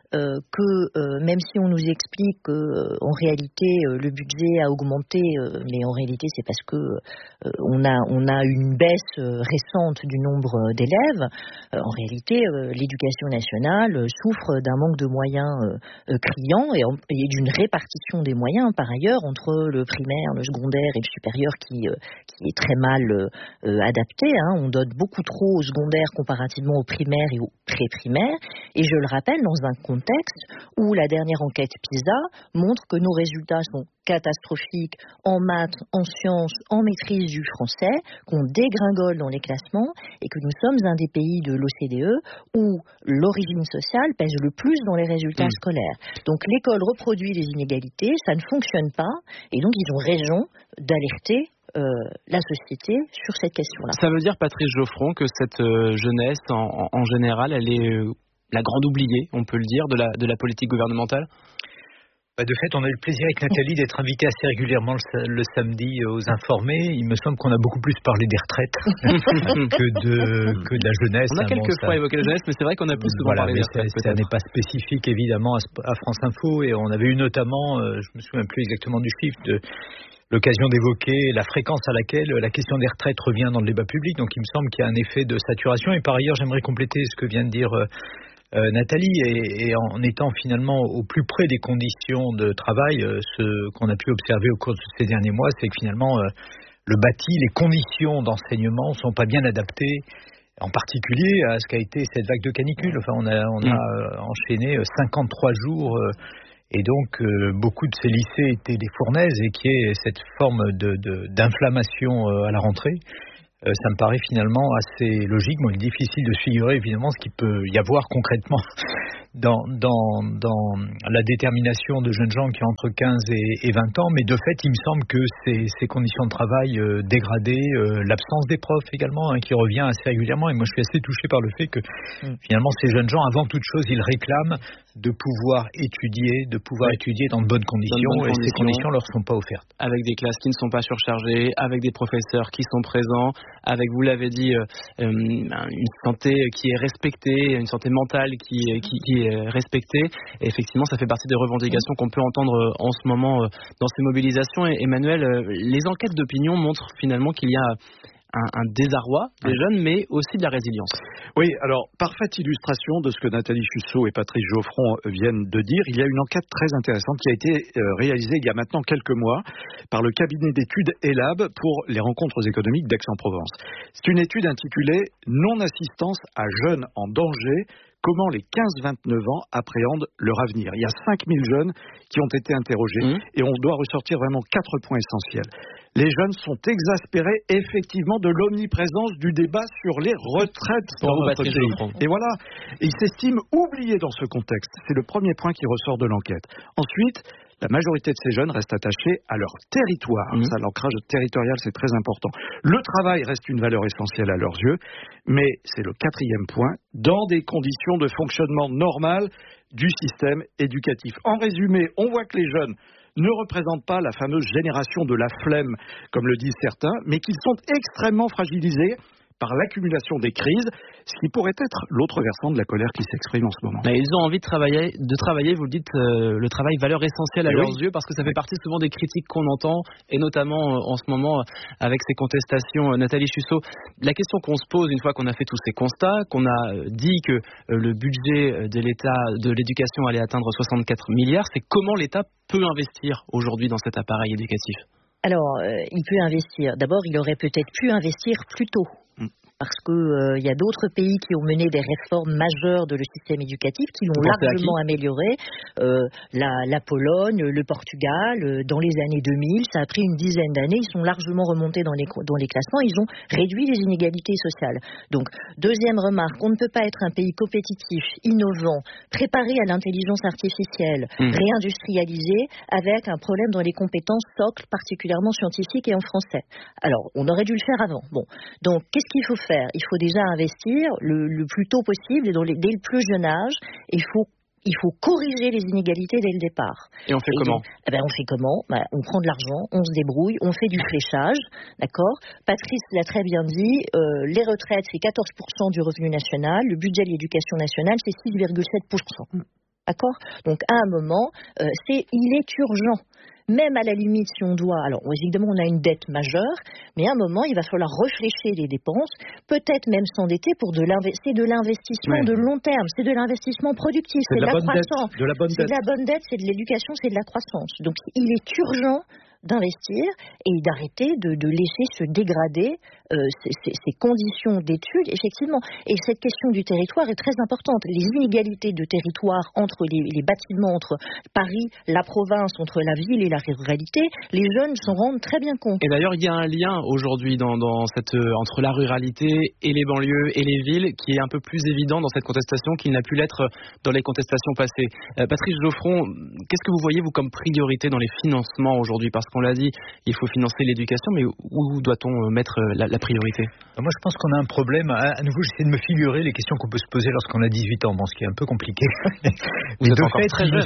que même si on nous explique qu'en réalité le budget a augmenté, mais en réalité c'est parce que on a une baisse récente du nombre d'élèves. En réalité, l'éducation nationale souffre d'un manque de moyens criant et d'une répartition des moyens par ailleurs entre le primaire, le secondaire et le supérieur qui est très mal adapté. On donne beaucoup trop au secondaire comparativement au primaire et au pré-primaire. Et je le rappelle, dans un contexte où la dernière enquête PISA montre que nos résultats sont catastrophiques en maths, en sciences, en maîtrise du français, qu'on dégringole dans les classements et que nous sommes un des pays de l'OCDE où l'origine sociale pèse le plus dans les résultats scolaires. Donc l'école reproduit les inégalités, ça ne fonctionne pas et donc ils ont raison d'alerter la société sur cette question-là. Ça veut dire, Patrice Geoffron, que cette jeunesse en général, elle est la grande oubliée, on peut le dire, de la politique gouvernementale ? De fait, on a eu le plaisir avec Nathalie d'être invité assez régulièrement le samedi aux Informés. Il me semble qu'on a beaucoup plus parlé des retraites que de la jeunesse. On a quelquefois évoqué la jeunesse, mais c'est vrai qu'on a plus souvent parlé des retraites. Ça n'est pas spécifique évidemment à France Info, et on avait eu notamment, je me souviens plus exactement du chiffre, l'occasion d'évoquer la fréquence à laquelle la question des retraites revient dans le débat public. Donc il me semble qu'il y a un effet de saturation. Et par ailleurs, j'aimerais compléter ce que vient de dire Nathalie, et en étant finalement au plus près des conditions de travail, ce qu'on a pu observer au cours de ces derniers mois, c'est que finalement le bâti, les conditions d'enseignement ne sont pas bien adaptées, en particulier à ce qu'a été cette vague de canicule. Enfin, on a enchaîné 53 jours et donc beaucoup de ces lycées étaient des fournaises, et qui est cette forme d'inflammation à la rentrée. Ça me paraît finalement assez logique. Bon, il est difficile de figurer évidemment ce qu'il peut y avoir concrètement dans la détermination de jeunes gens qui ont entre 15 et 20 ans, mais de fait il me semble que ces conditions de travail dégradées, l'absence des profs également, qui revient assez régulièrement, et moi je suis assez touché par le fait que finalement ces jeunes gens, avant toute chose, ils réclament de pouvoir étudier dans de bonnes conditions, et ces conditions leur sont pas offertes. Avec des classes qui ne sont pas surchargées, avec des professeurs qui sont présents, avec, vous l'avez dit, une santé qui est respectée, une santé mentale qui est respectée. Et effectivement, ça fait partie des revendications qu'on peut entendre en ce moment dans ces mobilisations. Et Emmanuel, les enquêtes d'opinion montrent finalement qu'il y a un désarroi des jeunes, mais aussi de la résilience. Oui, alors, parfaite illustration de ce que Nathalie Chussot et Patrice Geoffron viennent de dire. Il y a une enquête très intéressante qui a été réalisée il y a maintenant quelques mois par le cabinet d'études ELAB pour les rencontres économiques d'Aix-en-Provence. C'est une étude intitulée « Non-assistance à jeunes en danger ». Comment les 15-29 ans appréhendent leur avenir. Il y a 5000 jeunes qui ont été interrogés et on doit ressortir vraiment 4 points essentiels. Les jeunes sont exaspérés effectivement de l'omniprésence du débat sur les retraites dans notre pays. Et voilà, ils s'estiment oubliés dans ce contexte. C'est le premier point qui ressort de l'enquête. Ensuite, la majorité de ces jeunes restent attachés à leur territoire. Ça, l'ancrage territorial, c'est très important. Le travail reste une valeur essentielle à leurs yeux, mais c'est le 4e point, dans des conditions de fonctionnement normal du système éducatif. En résumé, on voit que les jeunes ne représentent pas la fameuse génération de la flemme, comme le disent certains, mais qu'ils sont extrêmement fragilisés par l'accumulation des crises, ce qui pourrait être l'autre versant de la colère qui s'exprime en ce moment. Mais ils ont envie de travailler, vous le dites, le travail, valeur essentielle à leurs yeux, parce que ça fait partie souvent des critiques qu'on entend, et notamment en ce moment avec ces contestations. Nathalie Chussot, la question qu'on se pose une fois qu'on a fait tous ces constats, qu'on a dit que le budget de l'État, de l'éducation allait atteindre 64 milliards, c'est comment l'État peut investir aujourd'hui dans cet appareil éducatif ? Alors, il peut investir. D'abord, il aurait peut-être pu investir plus tôt. Parce que y a d'autres pays qui ont mené des réformes majeures de le système éducatif, qui l'ont largement amélioré. La Pologne, le Portugal, dans les années 2000, ça a pris une dizaine d'années. Ils sont largement remontés dans les classements. Ils ont réduit les inégalités sociales. Donc, deuxième remarque, on ne peut pas être un pays compétitif, innovant, préparé à l'intelligence artificielle, réindustrialisé, avec un problème dans les compétences socles, particulièrement scientifiques et en français. Alors, on aurait dû le faire avant. Bon, donc, qu'est-ce qu'il faut faire ? Il faut déjà investir le plus tôt possible et dès le plus jeune âge. Il faut corriger les inégalités dès le départ. Et on fait comment ? On fait comment ? On prend de l'argent, on se débrouille, on fait du fléchage, d'accord ? Patrice l'a très bien dit, les retraites, c'est 14% du revenu national, le budget de l'éducation nationale, c'est 6,7%. D'accord ? Donc à un moment, il est urgent. Même à la limite, si on doit... Alors, évidemment, on a une dette majeure, mais à un moment, il va falloir réfléchir les dépenses, peut-être même s'endetter pour c'est de l'investissement de long terme, c'est de l'investissement productif, c'est de la croissance. C'est de la bonne dette, c'est de l'éducation, c'est de la croissance. Donc, il est urgent d'investir et d'arrêter de laisser se dégrader ces conditions d'études, effectivement. Et cette question du territoire est très importante. Les inégalités de territoire entre les bâtiments, entre Paris, la province, entre la ville et la ruralité, les jeunes s'en rendent très bien compte. Et d'ailleurs, il y a un lien aujourd'hui entre la ruralité et les banlieues et les villes qui est un peu plus évident dans cette contestation qu'il n'a pu l'être dans les contestations passées. Patrice Geoffron, qu'est-ce que vous voyez, vous, comme priorité dans les financements aujourd'hui ? Parce qu'on l'a dit, il faut financer l'éducation, mais où doit-on mettre la priorité ? Moi, je pense qu'on a un problème. À nouveau, j'essaie de me figurer les questions qu'on peut se poser lorsqu'on a 18 ans, ce qui est un peu compliqué. Mais de fait, il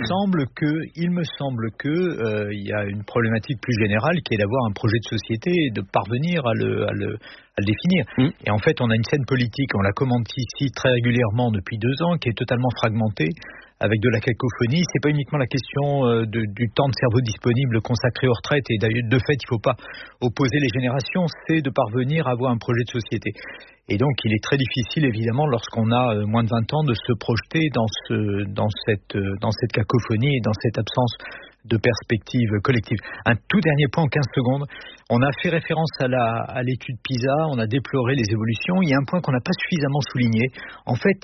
me semble que il y a une problématique plus générale qui est d'avoir un projet de société et de parvenir à le définir. Et en fait, on a une scène politique, on la commente ici très régulièrement depuis 2 ans, qui est totalement fragmentée, avec de la cacophonie. C'est pas uniquement la question du temps de cerveau disponible consacré aux retraites, et d'ailleurs, de fait, il faut pas opposer les générations, c'est de parvenir à avoir un projet de société. Et donc, il est très difficile, évidemment, lorsqu'on a moins de 20 ans, de se projeter dans cette cacophonie et dans cette absence de perspective collective. Un tout dernier point en 15 secondes. On a fait référence à l'étude PISA, on a déploré les évolutions. Il y a un point qu'on n'a pas suffisamment souligné. En fait,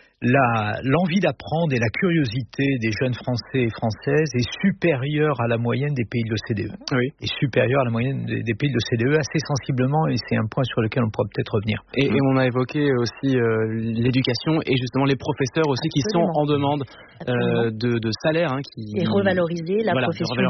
l'envie d'apprendre et la curiosité des jeunes Français et Françaises est supérieure à la moyenne des pays de l'OCDE. Oui. Est supérieure à la moyenne des pays de l'OCDE assez sensiblement, et c'est un point sur lequel on pourra peut-être revenir. Et on a évoqué aussi l'éducation et justement les professeurs aussi qui sont en demande de salaire. Et revaloriser la profession